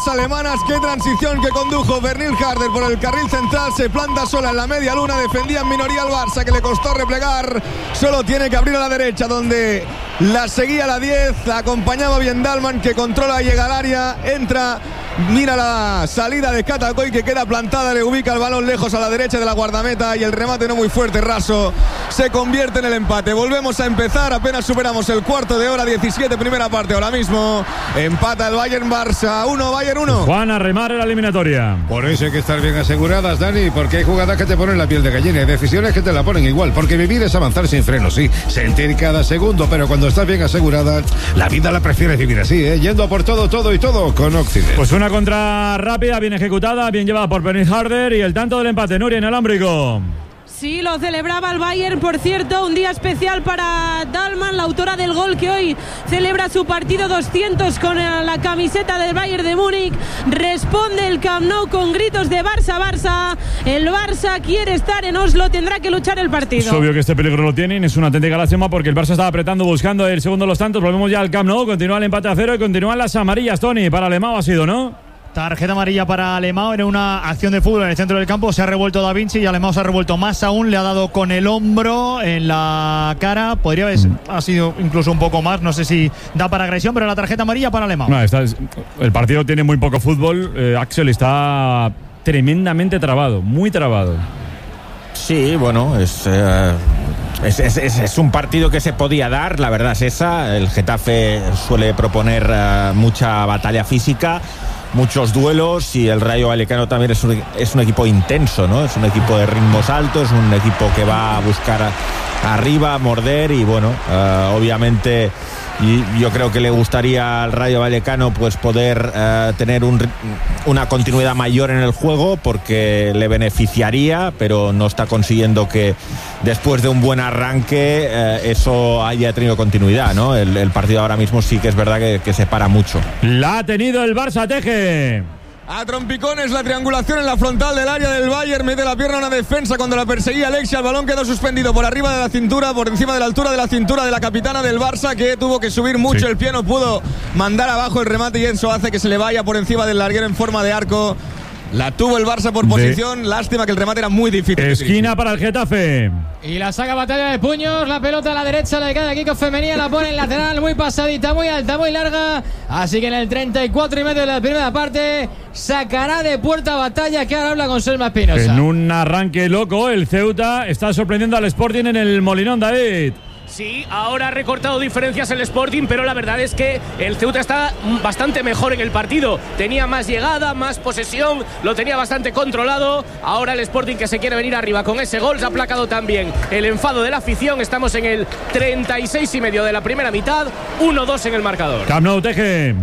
las alemanas. Qué transición que condujo Bernil Harder por el carril central. Se planta sola en la media luna. Defendía en minoría al Barça, que le costó replegar. Solo tiene que abrir a la derecha, donde la seguía la 10. La acompañaba bien Dahlmann, que controla, llega al área. Entra. Mira la salida de Katakoy, que queda plantada, le ubica el balón lejos a la derecha de la guardameta y el remate no muy fuerte, raso, se convierte en el empate. Volvemos a empezar, apenas superamos el cuarto de hora, 17 primera parte ahora mismo. Empata el Bayern, Barça 1, Bayern 1. Juan, a remar en la eliminatoria. Por eso hay que estar bien aseguradas, Dani, porque hay jugadas que te ponen la piel de gallina y decisiones que te la ponen igual, porque vivir es avanzar sin freno, sí, sentir cada segundo, pero cuando estás bien asegurada, la vida la prefieres vivir así, yendo a por todo y todo con Occident. Pues una contra rápida, bien ejecutada, bien llevada por Bernil Harder y el tanto del empate, Nuria, inalámbrico. Sí, lo celebraba el Bayern, por cierto, un día especial para Dahlmann, la autora del gol que hoy celebra su partido 200 con la camiseta del Bayern de Múnich. Responde el Camp Nou con gritos de Barça, Barça. El Barça quiere estar en Oslo, tendrá que luchar el partido. Es obvio que este peligro lo tienen, es una auténtica lástima porque el Barça estaba apretando, buscando el segundo de los tantos. Volvemos ya al Camp Nou, continúa el empate a 0 y continúan las amarillas, Tony. Para Alemão ha sido, ¿no? Tarjeta amarilla para Alemão en una acción de fútbol en el centro del campo. Se ha revuelto Da Vinci y Alemão se ha revuelto más aún. Le ha dado con el hombro en la cara. Podría haber ha sido incluso un poco más. No sé si da para agresión, pero la tarjeta amarilla para Alemão. No, el partido tiene muy poco fútbol. Axel está tremendamente trabado, muy trabado. Sí, bueno, es un partido que se podía dar, la verdad es esa. El Getafe suele proponer mucha batalla física, muchos duelos, y el Rayo Vallecano también es un equipo intenso, ¿no? Es un equipo de ritmos altos, un equipo que va a buscar arriba, morder, y bueno, obviamente yo creo que le gustaría al Rayo Vallecano pues poder tener una continuidad mayor en el juego, porque le beneficiaría, pero no está consiguiendo que después de un buen arranque eso haya tenido continuidad, ¿no? El partido ahora mismo sí que es verdad que se para mucho. La ha tenido el Barça, Teje. A trompicones la triangulación en la frontal del área del Bayern, mete la pierna a una defensa cuando la perseguía Alexia, el balón quedó suspendido por arriba de la cintura, por encima de la altura de la cintura de la capitana del Barça, que tuvo que subir mucho el pie, no pudo mandar abajo el remate y eso hace que se le vaya por encima del larguero en forma de arco. La tuvo el Barça por posición, lástima que el remate era muy difícil. Esquina para el Getafe. Y la saca batalla de puños, la pelota a la derecha, la de cada equipo femenina, la pone en lateral, muy pasadita, muy alta, muy larga. Así que en el 34,5 de la primera parte sacará de puerta batalla, que ahora habla con Selma Espinosa. En un arranque loco, el Ceuta está sorprendiendo al Sporting en el Molinón, David. Sí, ahora ha recortado diferencias el Sporting, pero la verdad es que el Ceuta está bastante mejor en el partido. Tenía más llegada, más posesión, lo tenía bastante controlado. Ahora el Sporting, que se quiere venir arriba con ese gol, se ha aplacado también el enfado de la afición. Estamos en el 36,5 de la primera mitad, 1-2 en el marcador. Camp Nou, Teje.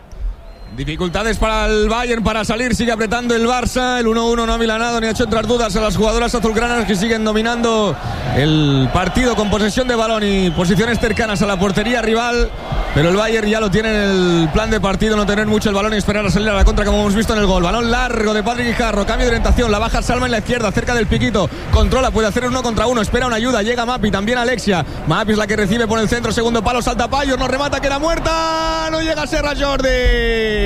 Dificultades para el Bayern para salir, sigue apretando el Barça, el 1-1 no ha milanado ni ha hecho entrar dudas a las jugadoras azulgranas, que siguen dominando el partido con posesión de balón y posiciones cercanas a la portería rival, pero el Bayern ya lo tiene en el plan de partido, no tener mucho el balón y esperar a salir a la contra, como hemos visto en el gol. Balón largo de Patrick Guijarro, cambio de orientación, la baja Salma en la izquierda, cerca del piquito, controla, puede hacer 1 contra 1, espera una ayuda, llega Mapi, también Alexia, Mapi es la que recibe por el centro, segundo palo, salta Payos, no remata, queda muerta, no llega Serra Jordi.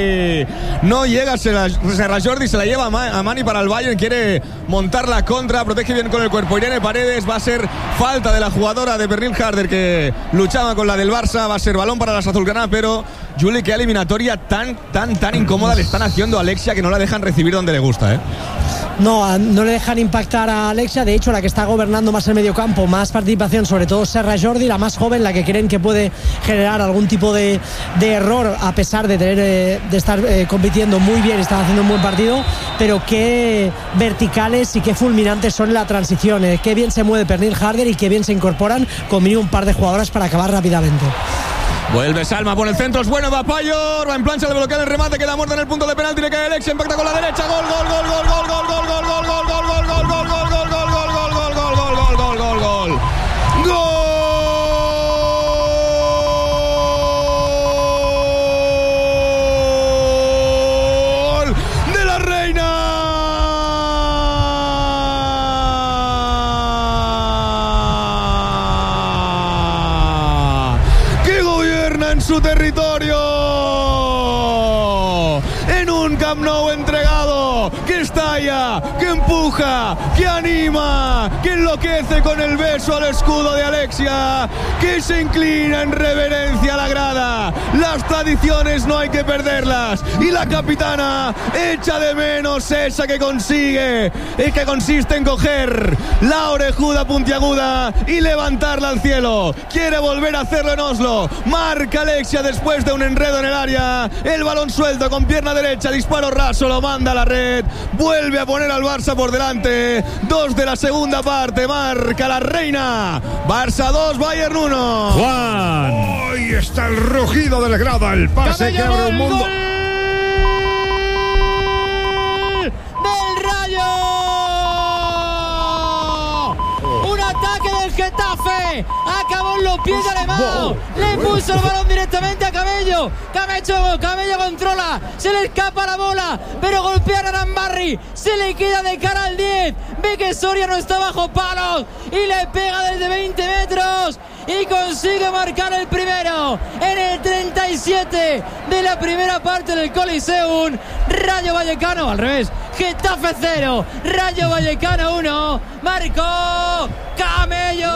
No llega Serra Jordi, se la lleva a Mani para el Bayern, quiere montar la contra, protege bien con el cuerpo Irene Paredes, va a ser falta de la jugadora de Bernil Harder que luchaba con la del Barça, va a ser balón para las azulgranas, pero Juli, qué eliminatoria tan incómoda le están haciendo a Alexia, que no la dejan recibir donde le gusta, No le dejan impactar a Alexia. De hecho, la que está gobernando más el mediocampo, más participación, sobre todo Serra Jordi, la más joven, la que creen que puede generar algún tipo de error, a pesar de tener de estar compitiendo muy bien y estar haciendo un buen partido. Pero qué verticales y qué fulminantes son en la transición, qué bien se mueve Bernil Harder y qué bien se incorporan con mínimo un par de jugadoras para acabar rápidamente. Vuelve Salma por el centro, es bueno, va Payor, va en plancha de bloquear el remate, queda muerta en el punto de penalti, le cae Alexia, impacta con la derecha, gol, gol, gol, gol, gol, gol, gol, gol, gol, gol, gol, gol, gol, gol, gol, gol, gol, gol, gol, de la Reina. Que gobierna en su territorio. En un Camp Nou entregado, que estalla, que empuja, que anima, que enloquece con el beso al escudo de Alexia, que se inclina en reverencia a la grada. Las tradiciones no hay que perderlas, y la capitana echa de menos esa que consigue, y que consiste en coger la orejuda puntiaguda y levantarla al cielo. Quiere volver a hacerlo en Oslo. Marca Alexia después de un enredo en el área. El balón suelto con pierna derecha, disparo raso, lo manda a la red. Vuelve a poner al Barça por delante. 2 de la segunda parte, marca la reina. Barça 2, Bayern 1. Juan. Hoy está el rugido de la grada, el pase que abre un mundo. ¡Del Rayo! ¡Un ataque del Getafe! Acabó en los pies de Alemão. Le puso el balón directamente a Cabello. Cabello controla. Se le escapa la bola, pero golpea a Arambarri. Se le queda de cara al 10. Ve que Soria no está bajo palos y le pega desde 20 metros. Y consigue marcar el primero en el 37 de la primera parte del Coliseum. Rayo Vallecano, al revés, Getafe 0, Rayo Vallecano 1. Marcó Camello.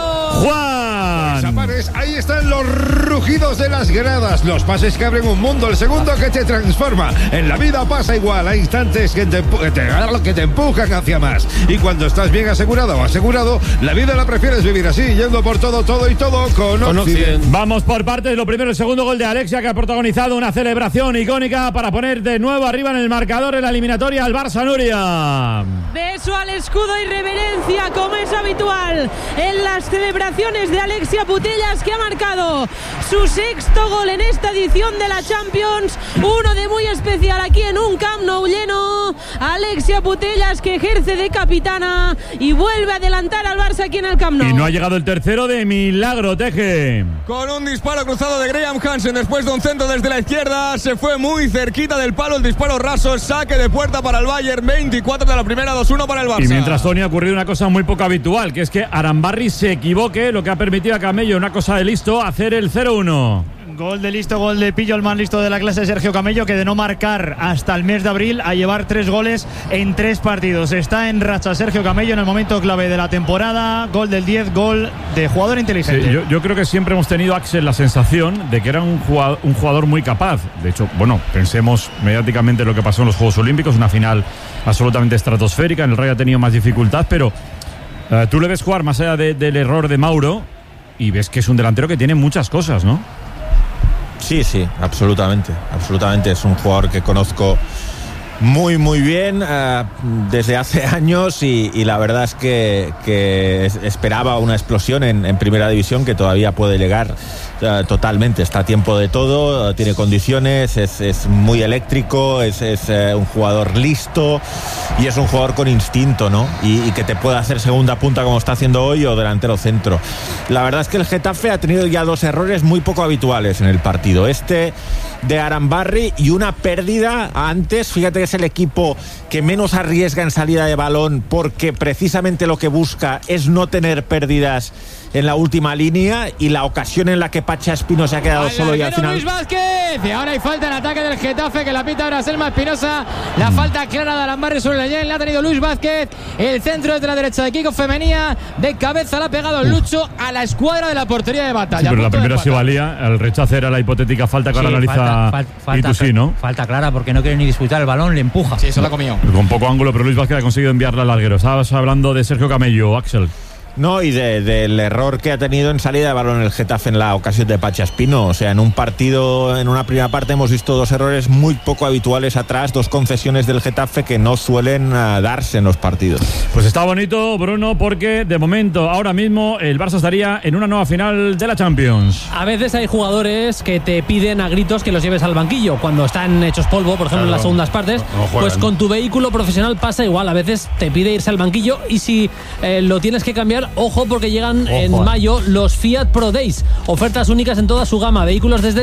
Juan. Ahí están los rugidos de las gradas, los pases que abren un mundo, el segundo que te transforma. En la vida pasa igual, hay instantes que te empujan hacia más. Y cuando estás bien asegurado o asegurado, la vida la prefieres vivir así, yendo por todo y todo con Occident. Vamos por partes. Lo primero, el segundo gol de Alexia, que ha protagonizado una celebración icónica para poner de nuevo arriba en el marcador en la eliminatoria al Barça. Nuria. Beso al escudo y reverencia, como es habitual en las celebraciones de Alexia Putellas, que ha marcado su sexto gol en esta edición de la Champions. Uno de muy especial aquí en un Camp Nou lleno. Alexia Putellas, que ejerce de capitana y vuelve a adelantar al Barça aquí en el Camp Nou. Y no ha llegado el tercero de milagro, Teje. Con un disparo cruzado de Graham Hansen después de un centro desde la izquierda. Se fue muy cerquita del palo el disparo raso. Saque de puerta para el Bayern. 24 de la primera, 2-1 para el Barça. Y mientras Tony, ha ocurrido una cosa muy poco habitual, que es que Arambarri se equivoque, lo que ha permitido a Camello, una cosa de listo, hacer el 0-1. Gol de listo, gol de pillo, el más listo de la clase, Sergio Camello, que de no marcar hasta el mes de abril a llevar 3 goles en 3 partidos. Está en racha Sergio Camello en el momento clave de la temporada. Gol del 10, gol de jugador inteligente. Sí, yo creo que siempre hemos tenido, Axel, la sensación de que era un jugador muy capaz. De hecho, bueno, pensemos mediáticamente lo que pasó en los Juegos Olímpicos, una final absolutamente estratosférica. En el Rayo ha tenido más dificultad, pero tú le ves jugar más allá del error de Mauro y ves que es un delantero que tiene muchas cosas, ¿no? Sí, absolutamente. Es un jugador que conozco muy bien desde hace años y la verdad es que esperaba una explosión en primera división, que todavía puede llegar totalmente. Está a tiempo de todo, tiene condiciones, es muy eléctrico, es un jugador listo y es un jugador con instinto, ¿no? Y que te puede hacer segunda punta como está haciendo hoy, o delantero centro. La verdad es que el Getafe ha tenido ya 2 errores muy poco habituales en el partido. Este de Arambarri y una pérdida antes. Fíjate que es el equipo que menos arriesga en salida de balón, porque precisamente lo que busca es no tener pérdidas en la última línea, y la ocasión en la que Pacha Espino se ha quedado solo y al final... Luis Vázquez, y ahora hay falta en ataque del Getafe, que la pita ahora Selma Espinosa. La falta clara de Arambarri sobre la ha tenido Luis Vázquez. El centro desde la derecha de Kiko Femenía, de cabeza la ha pegado el Lucho a la escuadra de la portería de Batalla. Sí, pero la primera sí valía, el rechazo era la hipotética falta que ahora analiza Itousí, ¿no? Falta clara, porque no quiere ni disputar el balón, le empuja. Sí, eso la comió. Con poco ángulo, pero Luis Vázquez ha conseguido enviarla al larguero. Estabas hablando de Sergio Camello, Axel. No, y del error que ha tenido en salida de balón el Getafe en la ocasión de Pacha Espino. O sea, en un partido, en una primera parte hemos visto 2 errores muy poco habituales atrás, 2 concesiones del Getafe que no suelen darse en los partidos. Pues está bonito, Bruno, porque de momento, ahora mismo, el Barça estaría en una nueva final de la Champions. A veces hay jugadores que te piden a gritos que los lleves al banquillo cuando están hechos polvo, por ejemplo, en las segundas partes. Pues con tu vehículo profesional pasa igual. A veces te pide irse al banquillo, y si lo tienes que cambiar, ojo, porque llegan en mayo los Fiat Pro Days. Ofertas únicas en toda su gama. Vehículos desde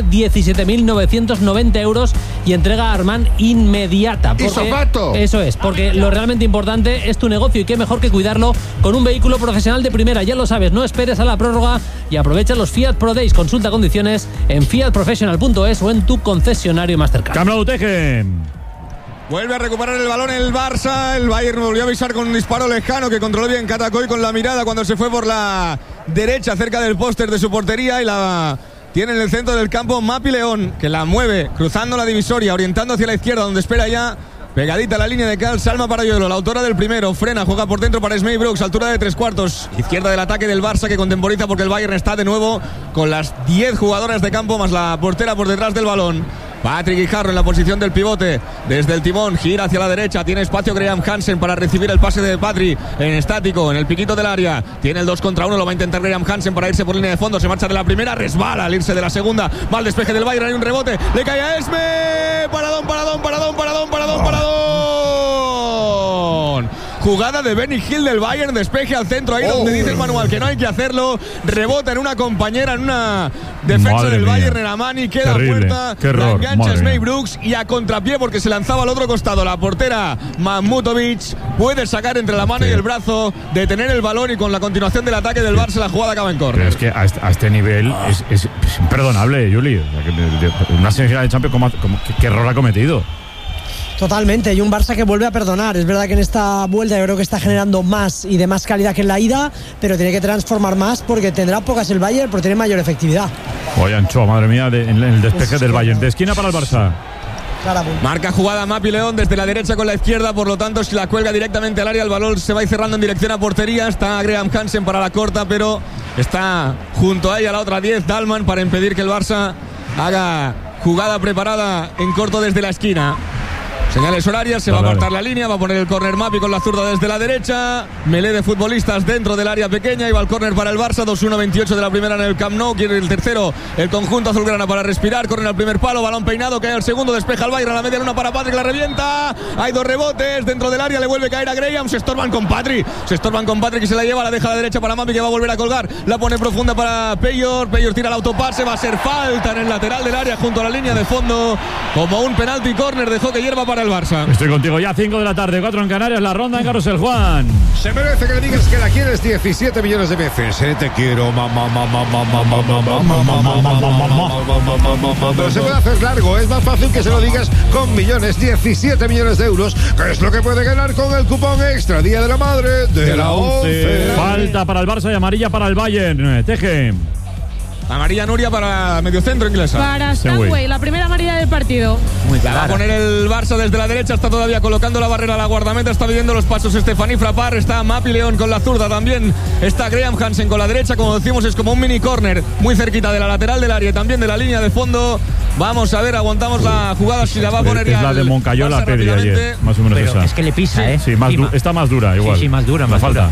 17.990 euros y entrega Armand inmediata. Eso es, porque lo realmente importante es tu negocio, y qué mejor que cuidarlo con un vehículo profesional de primera. Ya lo sabes, no esperes a la prórroga y aprovecha los Fiat Pro Days. Consulta condiciones en fiatprofessional.es o en tu concesionario más cercano. Camp Nou, Teje. Vuelve a recuperar el balón el Barça. El Bayern volvió a avisar con un disparo lejano que controló bien Catacoy con la mirada cuando se fue por la derecha cerca del póster de su portería y la tiene en el centro del campo Mapi León, que la mueve cruzando la divisoria, orientando hacia la izquierda donde espera ya pegadita a la línea de cal Salma Parayuelo, la autora del primero. Frena, juega por dentro para Smey Brooks, altura de 3/4, izquierda del ataque del Barça que contemporiza porque el Bayern está de nuevo con las 10 jugadoras de campo más la portera por detrás del balón. Patrick Guijarro en la posición del pivote desde el timón, gira hacia la derecha, tiene espacio Graham Hansen para recibir el pase de Patrick en estático, en el piquito del área, tiene el 2 contra 1, lo va a intentar Graham Hansen para irse por línea de fondo, se marcha de la primera, resbala al irse de la segunda, va al despeje del Bayern, hay un rebote, le cae a Esme, paradón. Jugada de Benny Hill del Bayern, despeje al centro, ahí donde dice el manual que no hay que hacerlo, rebota en una compañera, en una defensa del Bayern, en Amani, queda puerta, la engancha Smey Brooks y a contrapié porque se lanzaba al otro costado, la portera Mahmutovic puede sacar entre la mano y el brazo, detener el balón y con la continuación del ataque del Barça la jugada acaba en córner. Pero es que a este nivel es imperdonable, Juli, una semifinal de Champions, ¿qué error ha cometido? Totalmente, y un Barça que vuelve a perdonar. Es verdad que en esta vuelta yo creo que está generando más y de más calidad que en la ida, pero tiene que transformar más porque tendrá pocas el Bayern, pero tiene mayor efectividad. Oye, Anchoa, madre mía, en el despeje del Bayern. De esquina para el Barça. Marca jugada Mapi León desde la derecha con la izquierda, por lo tanto si la cuelga directamente al área, el balón se va a ir cerrando en dirección a portería. Está Graham Hansen para la corta, pero está junto a ella la otra 10, Dalman, para impedir que el Barça haga jugada preparada en corto desde la esquina. Señales horarias, se va a apartar la línea, va a poner el córner Mapi con la zurda desde la derecha, melé de futbolistas dentro del área pequeña y va el córner para el Barça, 2-1-28 de la primera en el Camp Nou, quiere el tercero el conjunto azulgrana para respirar, córner al primer palo, balón peinado, cae al segundo, despeja el Bayern a la media luna para Patrick, la revienta, hay 2 rebotes dentro del área, le vuelve a caer a Graham, se estorban con Patrick y se la lleva, la deja a la derecha para Mapi que va a volver a colgar, la pone profunda para Peyor tira el autopase, va a ser falta en el lateral del área junto a la línea de fondo, como un penalti córner de hockey hierba para el Barça. Estoy contigo ya, 5 de la tarde, 4 en Canarias, la ronda en Carrusel, Juan. Se merece que le digas que la quieres 17 millones de veces. Te quiero, mamá. Pero se puede hacer largo, es más fácil que se lo digas con millones, 17 millones de euros, que es lo que puede ganar con el cupón extra Día de la Madre de la 11. Falta para el Barça y amarilla para el Bayern. Teje. Amarilla Nuria para mediocentro inglesa. Para Stanway, la primera amarilla del partido. La va a poner el Barça desde la derecha, está todavía colocando la barrera, la guardameta está viviendo los pasos Stephanie Frappart, está Mapi León con la zurda, también está Graham Hansen con la derecha, como decimos es como un mini córner, muy cerquita de la lateral del área y también de la línea de fondo. Vamos a ver, aguantamos la jugada, si la va a poner ya. Es la de Moncayola Pedri ayer, más o menos esa. Es que le pisa, Sí, está más dura igual. Sí, más dura, más falta.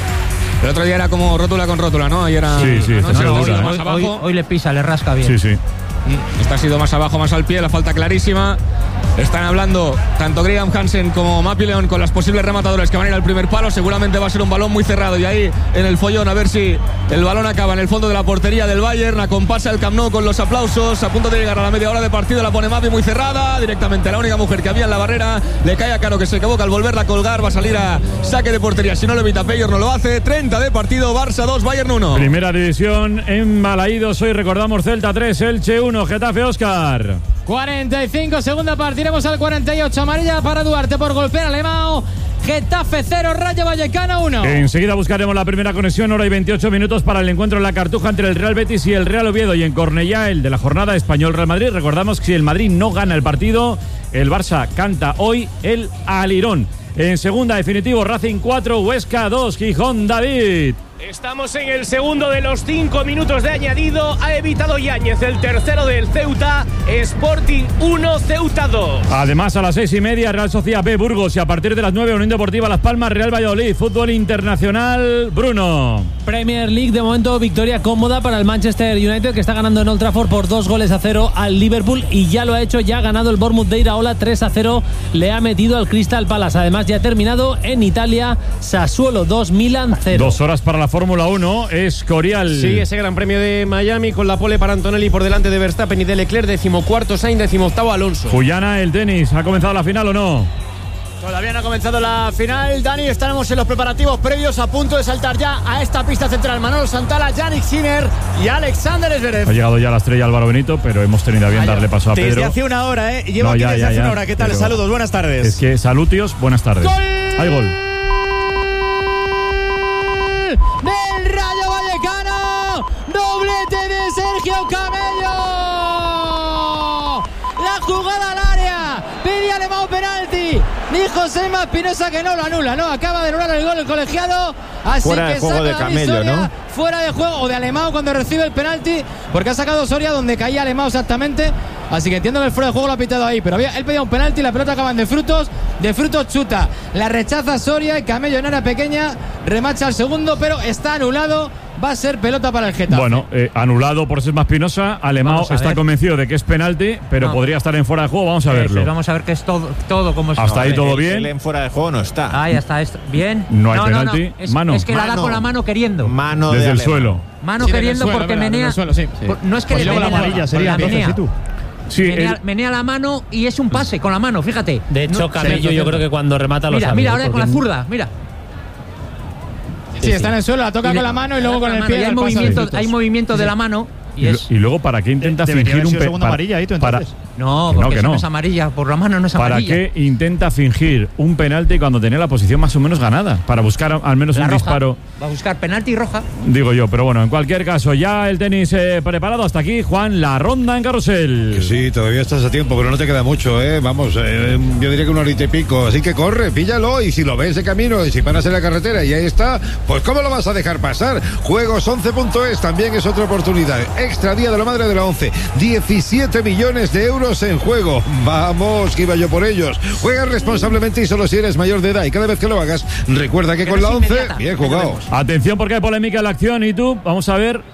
El otro día era como rótula con rótula, ¿no? Ayer era, sí, está sido dura. Hoy le pisa, le rasca bien. Sí. Esta ha sido más abajo, más al pie, la falta clarísima. Están hablando tanto Graham Hansen como Mapi León con las posibles rematadores que van a ir al primer palo. Seguramente va a ser un balón muy cerrado y ahí en el follón a ver si el balón acaba en el fondo de la portería del Bayern. Acompasa el Camp Nou con los aplausos, a punto de llegar a la media hora de partido. La pone Mapi muy cerrada, directamente la única mujer que había en la barrera. Le cae a Caro que se equivoca al volverla a colgar, va a salir a saque de portería. Si no lo evita Peyor no lo hace. 30 de partido, Barça 2, Bayern 1. Primera división en Balaídos. Hoy recordamos Celta 3, Elche 1, Getafe Óscar. 45, segunda parte, iremos al 48, amarilla para Duarte por golpear a Lemao. Getafe 0, Rayo Vallecano 1. Enseguida buscaremos la primera conexión, hora y 28 minutos para el encuentro en la Cartuja entre el Real Betis y el Real Oviedo, y en Cornellá el de la jornada Español-Real Madrid. Recordamos que si el Madrid no gana el partido, el Barça canta hoy el alirón. En segunda, definitivo, Racing 4, Huesca 2, Gijón, David. Estamos en el segundo de los 5 minutos de añadido. Ha evitado Yáñez el tercero del Ceuta. Sporting 1, Ceuta 2. Además, a las 6:30, Real Sociedad B, Burgos. Y a partir de las 9, Unión Deportiva Las Palmas, Real Valladolid. Fútbol internacional, Bruno. Premier League, de momento victoria cómoda para el Manchester United, que está ganando en Old Trafford por 2-0 al Liverpool. Y ya lo ha hecho, ya ha ganado el Bournemouth de Iraola 3-0. Le ha metido al Crystal Palace. Además, ya ha terminado en Italia, Sassuolo 2, Milan 0. 2 horas para la Fórmula 1, Escorial. Sí, ese Gran Premio de Miami con la pole para Antonelli por delante de Verstappen y de Leclerc, 14º Sainz, 18º Alonso. Guyana, el tenis, ¿ha comenzado la final o no? Todavía no ha comenzado la final, Dani. Estamos en los preparativos previos, a punto de saltar ya a esta pista central. Manolo Santana, Yannick Sinner y Alexander Zverev. Ha llegado ya la estrella Álvaro Benito, pero hemos tenido a bien darle paso a Pedro. Desde hace una hora, Llevo aquí desde hace una hora. ¿Qué tal? Saludos, buenas tardes. Es que, salutios, buenas tardes. ¡Gol! Hay gol. Del Rayo Vallecano. Doblete de Sergio Camello. La jugada al área. Pide Alemão penalti. Dijo Selma Espinosa que no lo anula, ¿no? Acaba de anular el gol el colegiado. Así fuera que de juego saca de Camello, Soria, ¿no? Fuera de juego, o de Alemão cuando recibe el penalti, porque ha sacado Soria donde caía Alemão exactamente. Así que entiendo que el fuera de juego lo ha pitado ahí, pero él pedía un penalti, la pelota acaba en de frutos chuta. La rechaza Soria y Camello en área pequeña remacha al segundo, pero está anulado. Va a ser pelota para el Getafe. Bueno, anulado por Selma Espinosa. Alemão está convencido de que es penalti, pero podría estar en fuera de juego. Vamos a verlo. Vamos a ver que es todo como es. Hasta ahí todo bien. Él en fuera de juego no está. Ahí está, bien. No hay penalti. No. Es que la da con la mano queriendo. Mano desde el suelo. Mano queriendo suelo, porque menea. Sí. No es que pues le la amarilla sería menea. Sí, menea la mano y es un pase con la mano, fíjate. De hecho, Camello yo creo que cuando remata lo sabe. Mira, ahora con la zurda, mira. Sí, está en el suelo, la toca con la mano y luego con el pie. Hay movimiento de la mano. Y luego, ¿para qué intenta fingir un segunda amarilla ahí, entonces? No, porque no es amarilla, por la mano no es amarilla. ¿Para qué intenta fingir un penalti cuando tenía la posición más o menos ganada? Para buscar al menos un disparo. Va a buscar penalti y roja. Digo yo, pero bueno, en cualquier caso, ya el tenis preparado hasta aquí. Juan, la ronda en carrusel. Que sí, todavía estás a tiempo, pero no te queda mucho, Vamos, yo diría que una horita y pico. Así que corre, píllalo, y si lo ves de camino, y si paras en la carretera y ahí está, pues ¿cómo lo vas a dejar pasar? Juegos11.es también es otra oportunidad. Extra día de la madre de la 11. 17 millones de euros en juego. Vamos, que iba yo por ellos. Juega responsablemente y solo si eres mayor de edad. Y cada vez que lo hagas, recuerda que con la 11, bien jugado. Atención porque hay polémica en la acción. Y tú, vamos a ver.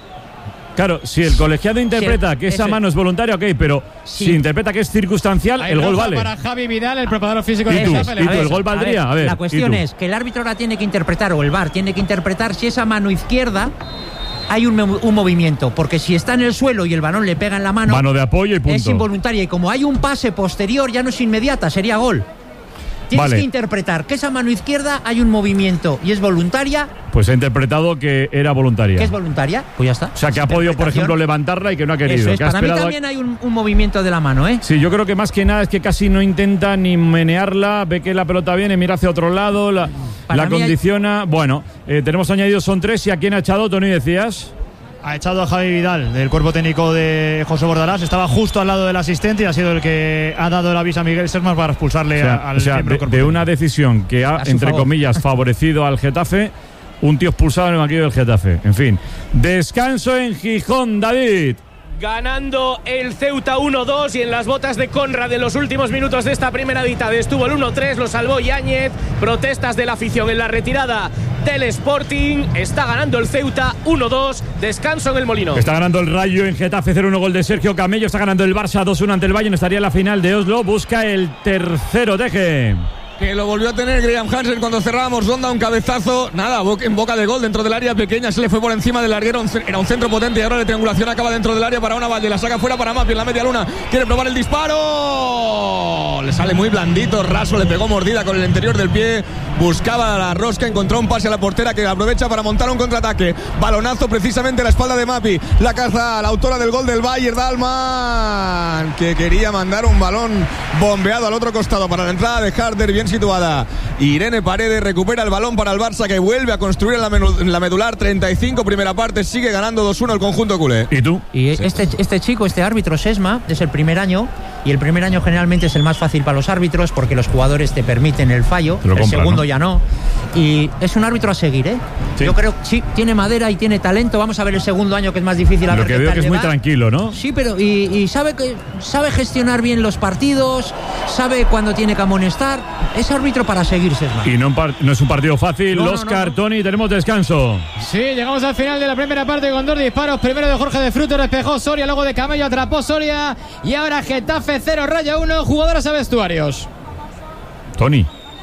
Claro, si el colegiado interpreta que esa mano es voluntaria, ok, pero si interpreta que es circunstancial, el gol vale. Para Javi Vidal, el preparador físico de Getafe. ¿Y tú, el gol valdría? A ver, la cuestión es que el árbitro ahora tiene que interpretar, o el VAR tiene que interpretar si esa mano izquierda hay un movimiento, porque si está en el suelo y el balón le pega en la mano de apoyo y punto. Es involuntaria, y como hay un pase posterior ya no es inmediata, sería gol. Tienes que interpretar que esa mano izquierda hay un movimiento y es voluntaria. Pues ha interpretado que era voluntaria. ¿Que es voluntaria? Pues ya está. O sea, que ha podido, por ejemplo, levantarla y que no ha querido. Eso es. Que Para mí también hay un movimiento de la mano, Sí, yo creo que más que nada es que casi no intenta ni menearla, ve que la pelota viene, mira hacia otro lado, la condiciona. Bueno, tenemos añadidos, son 3. ¿Y a quién ha echado, Tony, decías? Ha echado a Javi Vidal del cuerpo técnico de José Bordalás. Estaba justo al lado del asistente y ha sido el que ha dado el aviso a Miguel Sermas para expulsarle al miembro de una decisión que ha, entre comillas, favorecido al Getafe, un tío expulsado en el banquillo del Getafe. En fin, descanso en Gijón, David. Ganando el Ceuta 1-2 y en las botas de Conrad en los últimos minutos de esta primera mitad estuvo el 1-3, lo salvó Yáñez. Protestas de la afición en la retirada del Sporting. Está ganando el Ceuta 1-2, descanso en el Molinón. Está ganando el Rayo en Getafe 0-1, gol de Sergio Camello. Está ganando el Barça 2-1 ante el Bayern, estaría en la final de Oslo. Busca el tercero, Deje. Que lo volvió a tener Graham Hansen cuando cerrábamos ronda, un cabezazo, nada, en boca de gol dentro del área pequeña, se le fue por encima del larguero, era un centro potente y ahora la triangulación acaba dentro del área para una Valle, la saca fuera para Mapi en la media luna, quiere probar el disparo, le sale muy blandito, raso, le pegó mordida con el interior del pie, buscaba la rosca, encontró un pase a la portera que aprovecha para montar un contraataque, balonazo precisamente a la espalda de Mapi, la caza la autora del gol del Bayern, Dalman, que quería mandar un balón bombeado al otro costado para la entrada de Harder, bien situada. Irene Paredes recupera el balón para el Barça, que vuelve a construir en la medular. 35 primera parte, sigue ganando 2-1 el conjunto culé. ¿Y tú? Y este chico, este árbitro Sesma, es el primer año, y el primer año generalmente es el más fácil para los árbitros porque los jugadores te permiten el fallo, el segundo ya no. Y es un árbitro a seguir, Sí. Yo creo que sí, tiene madera y tiene talento. Vamos a ver el segundo año, que es más difícil. Lo que veo que es muy tranquilo, ¿no? Sí, pero y sabe gestionar bien los partidos, sabe cuándo tiene que amonestar. Es árbitro para seguir, Sesma. Y no es un partido fácil. Oscar, Tony, tenemos descanso. Sí, llegamos al final de la primera parte con 2 disparos. Primero de Jorge de Frutos, despejó Soria, luego de Camello, atrapó Soria. Y ahora Getafe 0, Rayo 1, jugadoras a vestuarios. Tony.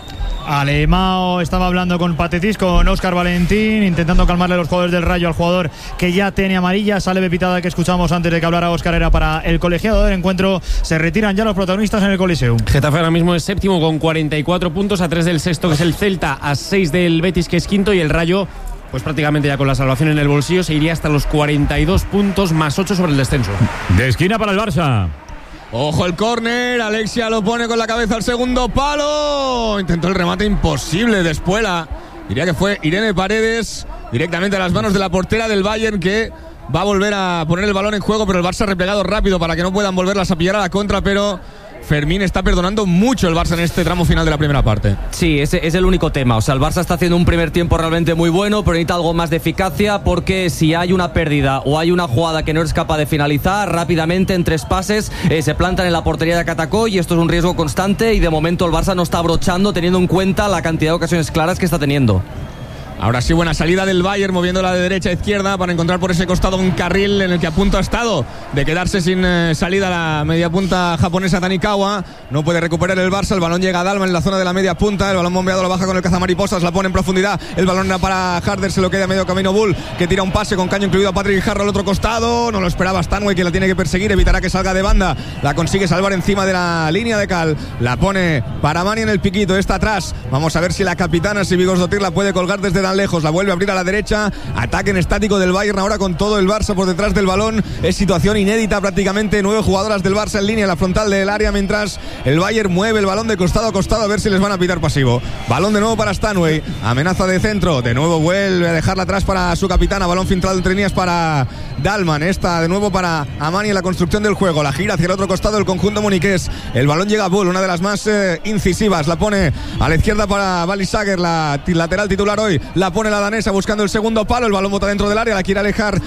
Alemão estaba hablando con Patetis, con Óscar Valentín, intentando calmarle los jugadores del Rayo al jugador que ya tiene amarilla. Esa leve pitada que escuchamos antes de que hablara Óscar era para el colegiado del encuentro. Se retiran ya los protagonistas en el Coliseum. Getafe ahora mismo es séptimo con 44 puntos, a 3 del sexto que es el Celta, a 6 del Betis que es quinto, y el Rayo pues prácticamente ya con la salvación en el bolsillo se iría hasta los 42 puntos más 8 sobre el descenso. De esquina para el Barça. Ojo el córner, Alexia lo pone con la cabeza al segundo palo. Intentó el remate imposible de Espuela. Diría que fue Irene Paredes directamente a las manos de la portera del Bayern, que va a volver a poner el balón en juego, pero el Barça ha replegado rápido para que no puedan volverlas a pillar a la contra, pero Fermín está perdonando mucho el Barça en este tramo final de la primera parte. Sí, ese es el único tema. O sea, el Barça está haciendo un primer tiempo realmente muy bueno, pero necesita algo más de eficacia, porque si hay una pérdida o hay una jugada que no eres capaz de finalizar rápidamente en 3 pases, se plantan en la portería de Catacoy, y esto es un riesgo constante, y de momento el Barça no está abrochando teniendo en cuenta la cantidad de ocasiones claras que está teniendo. Ahora sí, buena salida del Bayern, moviéndola de derecha a izquierda para encontrar por ese costado un carril en el que a punto ha estado de quedarse sin salida la media punta japonesa Tanikawa. No puede recuperar el Barça, el balón llega a Dalman en la zona de la media punta, el balón bombeado lo baja con el cazamariposas, la pone en profundidad, el balón era para Harder, se lo queda a medio camino Bull, que tira un pase con caño incluido a Patrick Guijarro al otro costado. No lo esperaba Stanway, que la tiene que perseguir, evitará que salga de banda, la consigue salvar encima de la línea de cal, la pone para Mani en el piquito, está atrás. Vamos a ver si la capitana Sibigos Dotir la puede colgar desde tan lejos, la vuelve a abrir a la derecha. Ataque en estático del Bayern ahora con todo el Barça por detrás del balón. Es situación inédita prácticamente. 9 jugadoras del Barça en línea en la frontal del área, mientras el Bayern mueve el balón de costado a costado a ver si les van a pitar pasivo. Balón de nuevo para Stanway, amenaza de centro, de nuevo vuelve a dejarla atrás para su capitana, balón filtrado entre líneas para Dalman, esta de nuevo para Amani en la construcción del juego, la gira hacia el otro costado el conjunto muniqués, el balón llega a Bull, una de las más incisivas, la pone a la izquierda para Balisager, la lateral titular hoy, la pone la danesa buscando el segundo palo, el balón bota dentro del área, la quiere alejar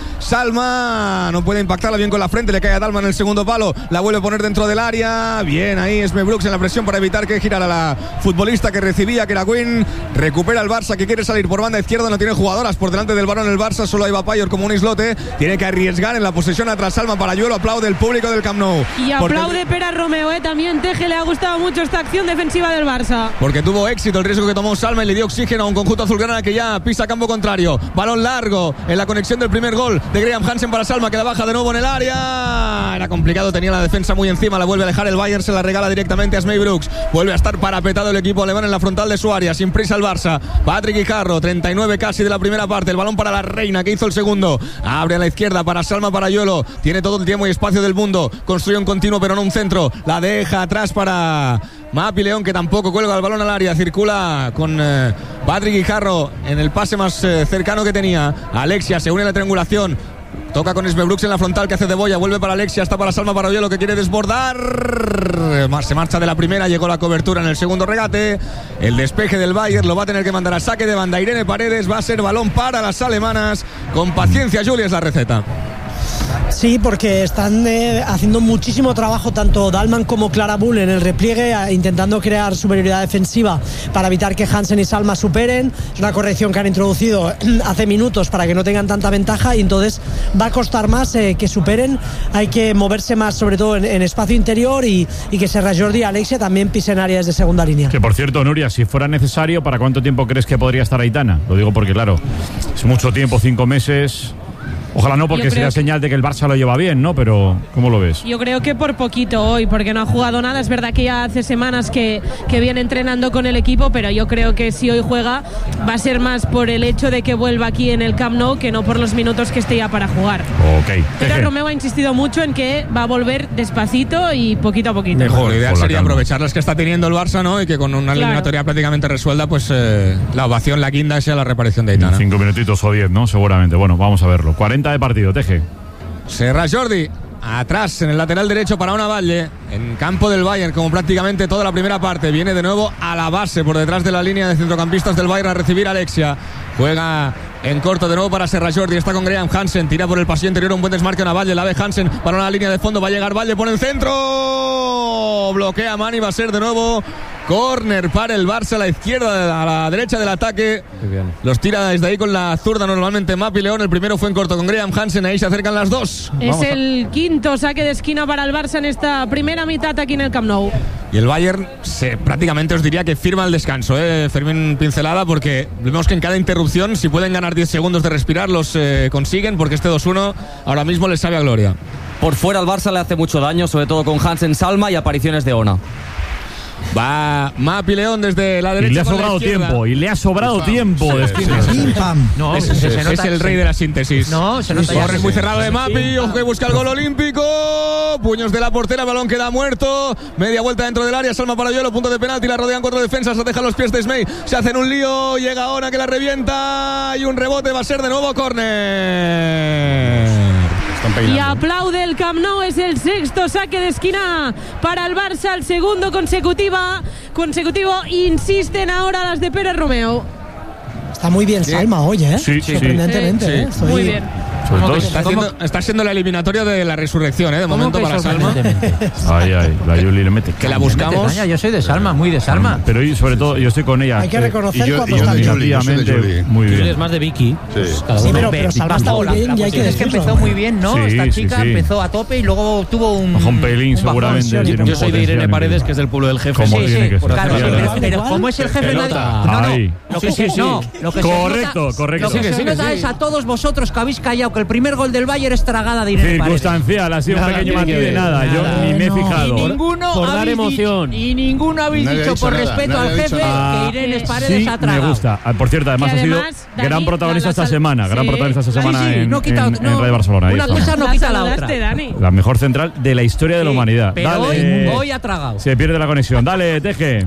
Salma, no puede impactarla bien con la frente, le cae a Dalman en el segundo palo, la vuelve a poner dentro del área, bien ahí Esme Brooks en la presión para evitar que girara la futbolista que recibía, que era Quinn. Recupera el Barça, que quiere salir por banda izquierda, no tiene jugadoras por delante del balón el Barça, solo hay Payor como un islote, tiene que arriesgar en la posesión atrás Salma para Yuelo, aplaude el público del Camp Nou. Y aplaude Pera Romeo, también Teje le ha gustado mucho esta acción defensiva del Barça. Porque tuvo éxito el riesgo que tomó Salma y le dio oxígeno a un conjunto azulgrana que ya pisa campo contrario. Balón largo en la conexión del primer gol de Graham Hansen para Salma, que la baja de nuevo en el área. Era complicado, tenía la defensa muy encima, la vuelve a dejar el Bayern, se la regala directamente a Smey Brooks. Vuelve a estar parapetado el equipo alemán en la frontal de su área, sin prisa el Barça. Patrick Guijarro, 39 casi de la primera parte, el balón para la Reina, que hizo el segundo. Abre a la izquierda para Salma, para Yuelo. Tiene todo el tiempo y espacio del mundo. Construye un continuo, pero no un centro. La deja atrás para Mapi León, que tampoco cuelga el balón al área. Circula con Patrick Guijarro en el pase más cercano que tenía. Alexia se une a la triangulación. Toca con Esme Brooks en la frontal, que hace de boya. Vuelve para Alexia, está para Salma, para Yuelo, que quiere desbordar. Se marcha de la primera, llegó la cobertura en el segundo regate. El despeje del Bayern lo va a tener que mandar a saque de banda Irene Paredes. Va a ser balón para las alemanas. Con paciencia, Julia, es la receta. Sí, porque están haciendo muchísimo trabajo tanto Dalman como Clara Bull en el repliegue, intentando crear superioridad defensiva para evitar que Hansen y Salma superen. Es una corrección que han introducido hace minutos para que no tengan tanta ventaja, y entonces va a costar más que superen. Hay que moverse más, sobre todo en espacio interior, y que Serra Jordi y Alexia también pisen áreas de segunda línea. Que por cierto, Nuria, si fuera necesario, ¿para cuánto tiempo crees que podría estar Aitana? Lo digo porque claro, es mucho tiempo, 5 meses. Ojalá no, porque sería señal de que el Barça lo lleva bien, ¿no? Pero, ¿cómo lo ves? Yo creo que por poquito hoy, porque no ha jugado nada. Es verdad que ya hace semanas que viene entrenando con el equipo, pero yo creo que si hoy juega va a ser más por el hecho de que vuelva aquí en el Camp Nou que no por los minutos que esté ya para jugar. Ok. Pero Romeo ha insistido mucho en que va a volver despacito y poquito a poquito. Mejor, la idea sería aprovechar las que está teniendo el Barça, ¿no? Y que con una eliminatoria prácticamente resuelta, pues la ovación, la guinda, sea la reaparición de Aitana. 5 minutitos o 10, ¿no? Seguramente. Bueno, vamos a verlo. 40 de partido, Teje. Serra Jordi atrás en el lateral derecho para Ona Valle, en campo del Bayern, como prácticamente toda la primera parte. Viene de nuevo a la base por detrás de la línea de centrocampistas del Bayern a recibir a Alexia. Juega en corto de nuevo para Serra Jordi, está con Graham Hansen, tira por el pasillo interior, un buen desmarque a Valle, la ve Hansen para una línea de fondo, va a llegar Valle, pone el centro, bloquea Mani, va a ser de nuevo Córner para el Barça, a la izquierda, a la derecha del ataque. Los tira desde ahí con la zurda normalmente Mapi León. El primero fue en corto con Graham Hansen. Ahí se acercan las dos. Es el quinto saque de esquina para el Barça en esta primera mitad aquí en el Camp Nou. Y el Bayern prácticamente os diría que firma el descanso. Fermín, pincelada, porque vemos que en cada interrupción, si pueden ganar 10 segundos de respirar, los consiguen, porque este 2-1 ahora mismo les sabe a gloria. Por fuera al Barça le hace mucho daño, sobre todo con Hansen, Salma y apariciones de Ona. Va Mapi León desde la derecha. Y le ha sobrado tiempo. Y le ha sobrado tiempo. No, es el rey de la síntesis. No, se nota. Corre muy cerrado de Mapi. Ojo que busca el gol olímpico. Puños de la portera. Balón queda muerto. Media vuelta dentro del área. Salma para Yuelo. Punto de penalti. La rodean 4 defensas. Se dejan los pies de Smey. Se hacen un lío. Llega Ona que la revienta. Y un rebote. Va a ser de nuevo córner. Y aplaude el Camp Nou, es el sexto saque de esquina para el Barça, el segundo consecutivo. Insisten ahora las de Pérez Romeu. Está muy bien Salma hoy, sorprendentemente. Muy bien. Está siendo la eliminatoria de la resurrección, de momento para Salma. La Yuli le mete. Que la buscamos. Yo soy de Salma, muy de Salma. Pero y sobre todo, yo estoy con ella. Hay que reconocer cuando está bien. Muy bien. Yuli es más de Vicky. Sí, pero Salma está muy bien y hay que decirlo. Es que empezó muy bien, ¿no? Esta chica empezó a tope y luego tuvo un pelín, seguramente. Yo soy de Irene Paredes, que es del pueblo del jefe. Pero como es el jefe, Correcto. Lo que se nota es a todos vosotros que habéis callado que el primer gol del Bayern es tragada de Irene Paredes. Circunstancial, ha sido un pequeño matiz de nada. Yo ni me he fijado. Y ninguno habéis dicho por respeto al jefe que Irene Paredes ha tragado. Me gusta. Por cierto, además ha sido gran protagonista esta semana. Gran protagonista esta semana en Radio Barcelona. Una cosa no quita la otra. La mejor central de la historia de la humanidad. Pero hoy ha tragado. Se pierde la conexión. Dale, Teje.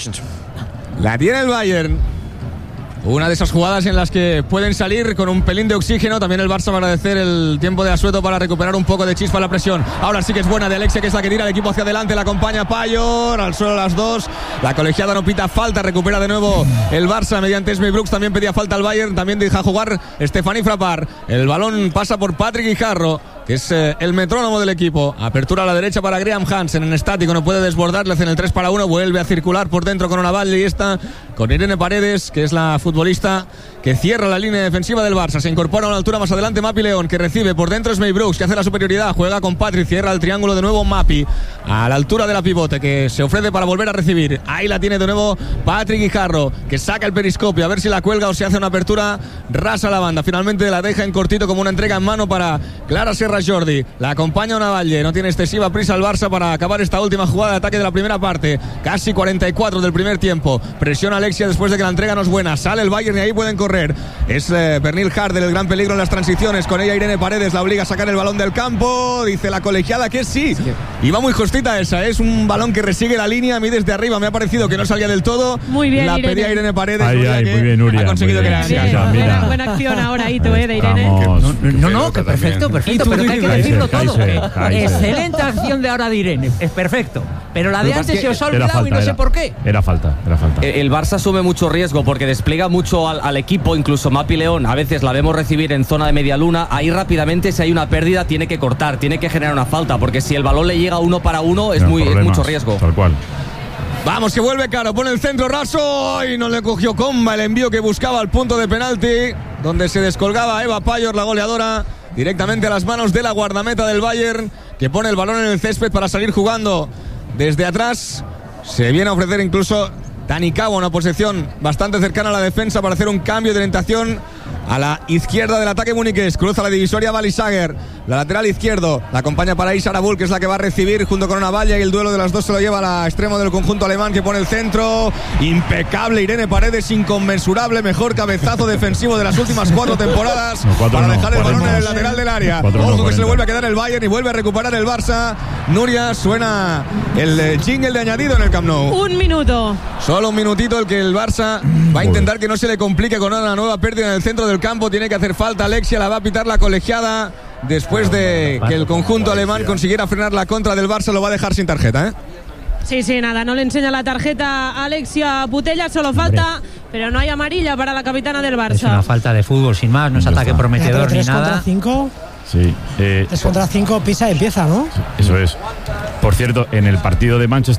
La tiene el Bayern. Una de esas jugadas en las que pueden salir con un pelín de oxígeno. También el Barça va a agradecer el tiempo de asueto para recuperar un poco de chispa a la presión. Ahora sí que es buena de Alexia, que es la que tira el equipo hacia adelante. La acompaña Payor, al suelo las dos. La colegiada no pita falta, recupera de nuevo el Barça mediante Smey Brooks. También pedía falta al Bayern, también deja jugar Stefani Frappart. El balón pasa por Patrick Guijarro, que es el metrónomo del equipo. Apertura a la derecha para Graham Hansen en estático, no puede desbordar, le hacen el 3-1, vuelve a circular por dentro con Onavalle y está con Irene Paredes, que es la futbolista que cierra la línea defensiva del Barça. Se incorpora a una altura más adelante Mapi León, que recibe por dentro Smey Brooks, que hace la superioridad, juega con Patrick, cierra el triángulo de nuevo Mapi, a la altura de la pivote, que se ofrece para volver a recibir. Ahí la tiene de nuevo Patrick Guijarro, que saca el periscopio, a ver si la cuelga o se hace una apertura rasa a la banda. Finalmente la deja en cortito como una entrega en mano para Clara Serra Jordi. La acompaña Onavalle, no tiene excesiva prisa el Barça para acabar esta última jugada de ataque de la primera parte. Casi 44 del primer tiempo. Presiona Alexia después de que la entrega no es buena. Sale el Bayern y ahí pueden correr. Es Pernil Harder el gran peligro en las transiciones. Con ella Irene Paredes la obliga a sacar el balón del campo. Dice la colegiada que sí. Y va muy justita esa. Es un balón que resigue la línea. A mí desde arriba me ha parecido que no salía del todo. Muy bien, la Irene. pedía Irene Paredes. Muy bien, Nuria. Ha conseguido que la buena acción ahora, Ito, de Irene. No, que perfecto. Pero que hay que decirlo todo. Excelente acción de ahora de Irene. Es perfecto. Pero la de antes se os ha olvidado y no sé por qué. Era falta. El Barça asume mucho riesgo porque despliega mucho al equipo, incluso Mapi León. A veces la vemos recibir en zona de media luna. Ahí rápidamente, si hay una pérdida, tiene que cortar, tiene que generar una falta. Porque si el balón le llega 1-1, es mucho riesgo. Tal cual. Vamos, que vuelve Caro, pone el centro raso y no le cogió Comba el envío que buscaba al punto de penalti, donde se descolgaba Eva Payor, la goleadora, directamente a las manos de la guardameta del Bayern, que pone el balón en el césped para salir jugando desde atrás. Se viene a ofrecer incluso Dani Cabo, una posición bastante cercana a la defensa para hacer un cambio de orientación a la izquierda del ataque muniqués. Cruza la divisoria Balisager, la lateral izquierdo, la acompaña para Isa Arabul, que es la que va a recibir junto con Onavalle, y el duelo de las dos se lo lleva al extremo del conjunto alemán, que pone el centro. Impecable Irene Paredes, inconmensurable, mejor cabezazo defensivo de las últimas 4 temporadas para dejar el balón en el lateral del área. Ojo que se le vuelve a quedar el Bayern y vuelve a recuperar el Barça. Nuria, suena el jingle de añadido en el Camp Nou. Un minuto. Solo un minutito el que el Barça va a intentar que no se le complique con una nueva pérdida en el centro del campo. Tiene que hacer falta Alexia, la va a pitar la colegiada después de que el conjunto alemán consiguiera frenar la contra del Barça. Lo va a dejar sin tarjeta, Sí, nada, no le enseña la tarjeta a Alexia Putella, solo falta, pero no hay amarilla para la capitana del Barça. Es una falta de fútbol, sin más, no es ataque prometedor ni nada. 3 contra 5. Sí. 3 contra 5 pisa y empieza, ¿no? Eso es. Por cierto, en el partido de Manchester,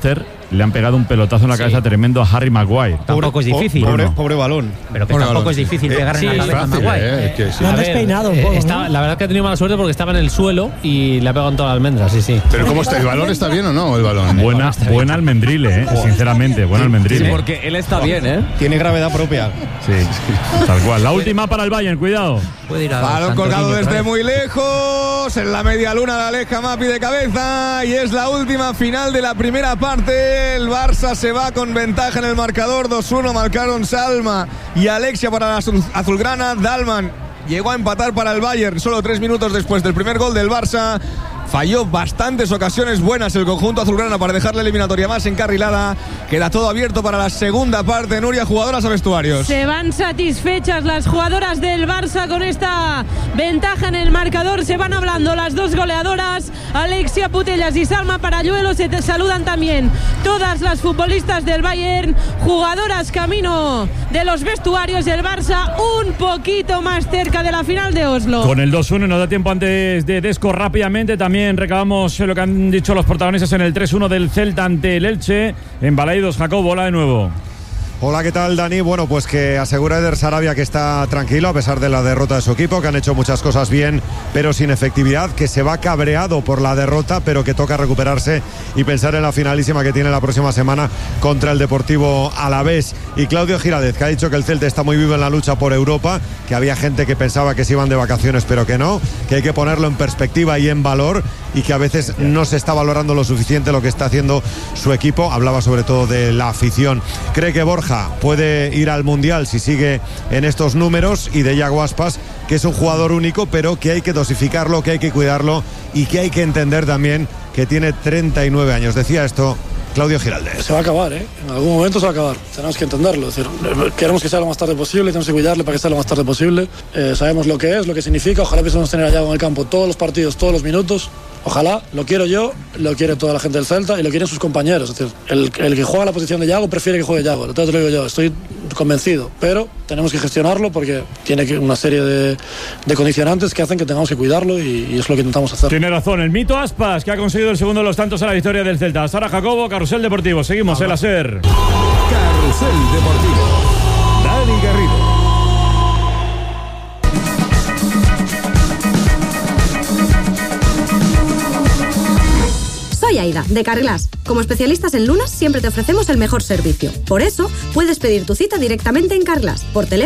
le han pegado un pelotazo en la cabeza tremendo a Harry Maguire. Tampoco es difícil. Pobre balón. Pero que tampoco es difícil pegar en la cabeza a Maguire. Lo han despeinado un poco. La verdad es que ha tenido mala suerte porque estaba en el suelo y le ha pegado en toda la almendra, sí. Pero ¿cómo está? ¿El balón está bien o no? El balón. Buena almendrile, sinceramente, buena almendrile. Sí, porque él está bien, Tiene gravedad propia. Sí, tal cual. La última para el Bayern, cuidado. Puede ir a balón colgado desde muy lejos, en la media luna la aleja Mapi de cabeza y es la última final de la primera parte. El Barça se va con ventaja en el marcador, 2-1, marcaron Salma y Alexia para la azulgrana. Dalman llegó a empatar para el Bayern solo 3 minutos después del primer gol del Barça. Falló bastantes ocasiones buenas el conjunto azulgrana para dejar la eliminatoria más encarrilada. Queda todo abierto para la segunda parte. Nuria, jugadoras a vestuarios. Se van satisfechas las jugadoras del Barça con esta ventaja en el marcador. Se van hablando las dos goleadoras, Alexia Putellas y Salma Paralluelo. Se te saludan también todas las futbolistas del Bayern. Jugadoras camino de los vestuarios del Barça, un poquito más cerca de la final de Oslo. Con el 2-1 nos da tiempo antes de Desco rápidamente. También recabamos lo que han dicho los protagonistas en el 3-1 del Celta ante el Elche. En Balaidos, Jacobo, hola de nuevo. Hola, ¿qué tal, Dani? Bueno, pues que asegura Eder Sarabia que está tranquilo a pesar de la derrota de su equipo, que han hecho muchas cosas bien, pero sin efectividad, que se va cabreado por la derrota, pero que toca recuperarse y pensar en la finalísima que tiene la próxima semana contra el Deportivo Alavés. Y Claudio Giraldez, que ha dicho que el Celta está muy vivo en la lucha por Europa, que había gente que pensaba que se iban de vacaciones, pero que no, que hay que ponerlo en perspectiva y en valor, y que a veces no se está valorando lo suficiente lo que está haciendo su equipo. Hablaba sobre todo de la afición. Cree que Borja puede ir al Mundial si sigue en estos números, y de Yago Aspas, que es un jugador único, pero que hay que dosificarlo, que hay que cuidarlo y que hay que entender también que tiene 39 años. Decía esto Claudio Giraldez. Se va a acabar, en algún momento se va a acabar, tenemos que entenderlo. Es decir, queremos que sea lo más tarde posible, tenemos que cuidarle para que sea lo más tarde posible. Sabemos lo que es, lo que significa. Ojalá pudiésemos tener a Yago en el campo todos los partidos, todos los minutos. Ojalá, lo quiero yo, lo quiere toda la gente del Celta y lo quieren sus compañeros. Es decir, el que juega la posición de Yago prefiere que juegue Yago, entonces te lo digo yo, estoy convencido, pero tenemos que gestionarlo porque tiene una serie de condicionantes que hacen que tengamos que cuidarlo, y es lo que intentamos hacer. Tiene razón, el mito Aspas, que ha conseguido el segundo de los tantos a la victoria del Celta. Hasta ahora, Jacobo, Carrusel Deportivo. Seguimos en la SER. Carrusel Deportivo. Dani Garrido. Soy Aida, de Carglass. Como especialistas en lunas, siempre te ofrecemos el mejor servicio. Por eso, puedes pedir tu cita directamente en Carglass, por teléfono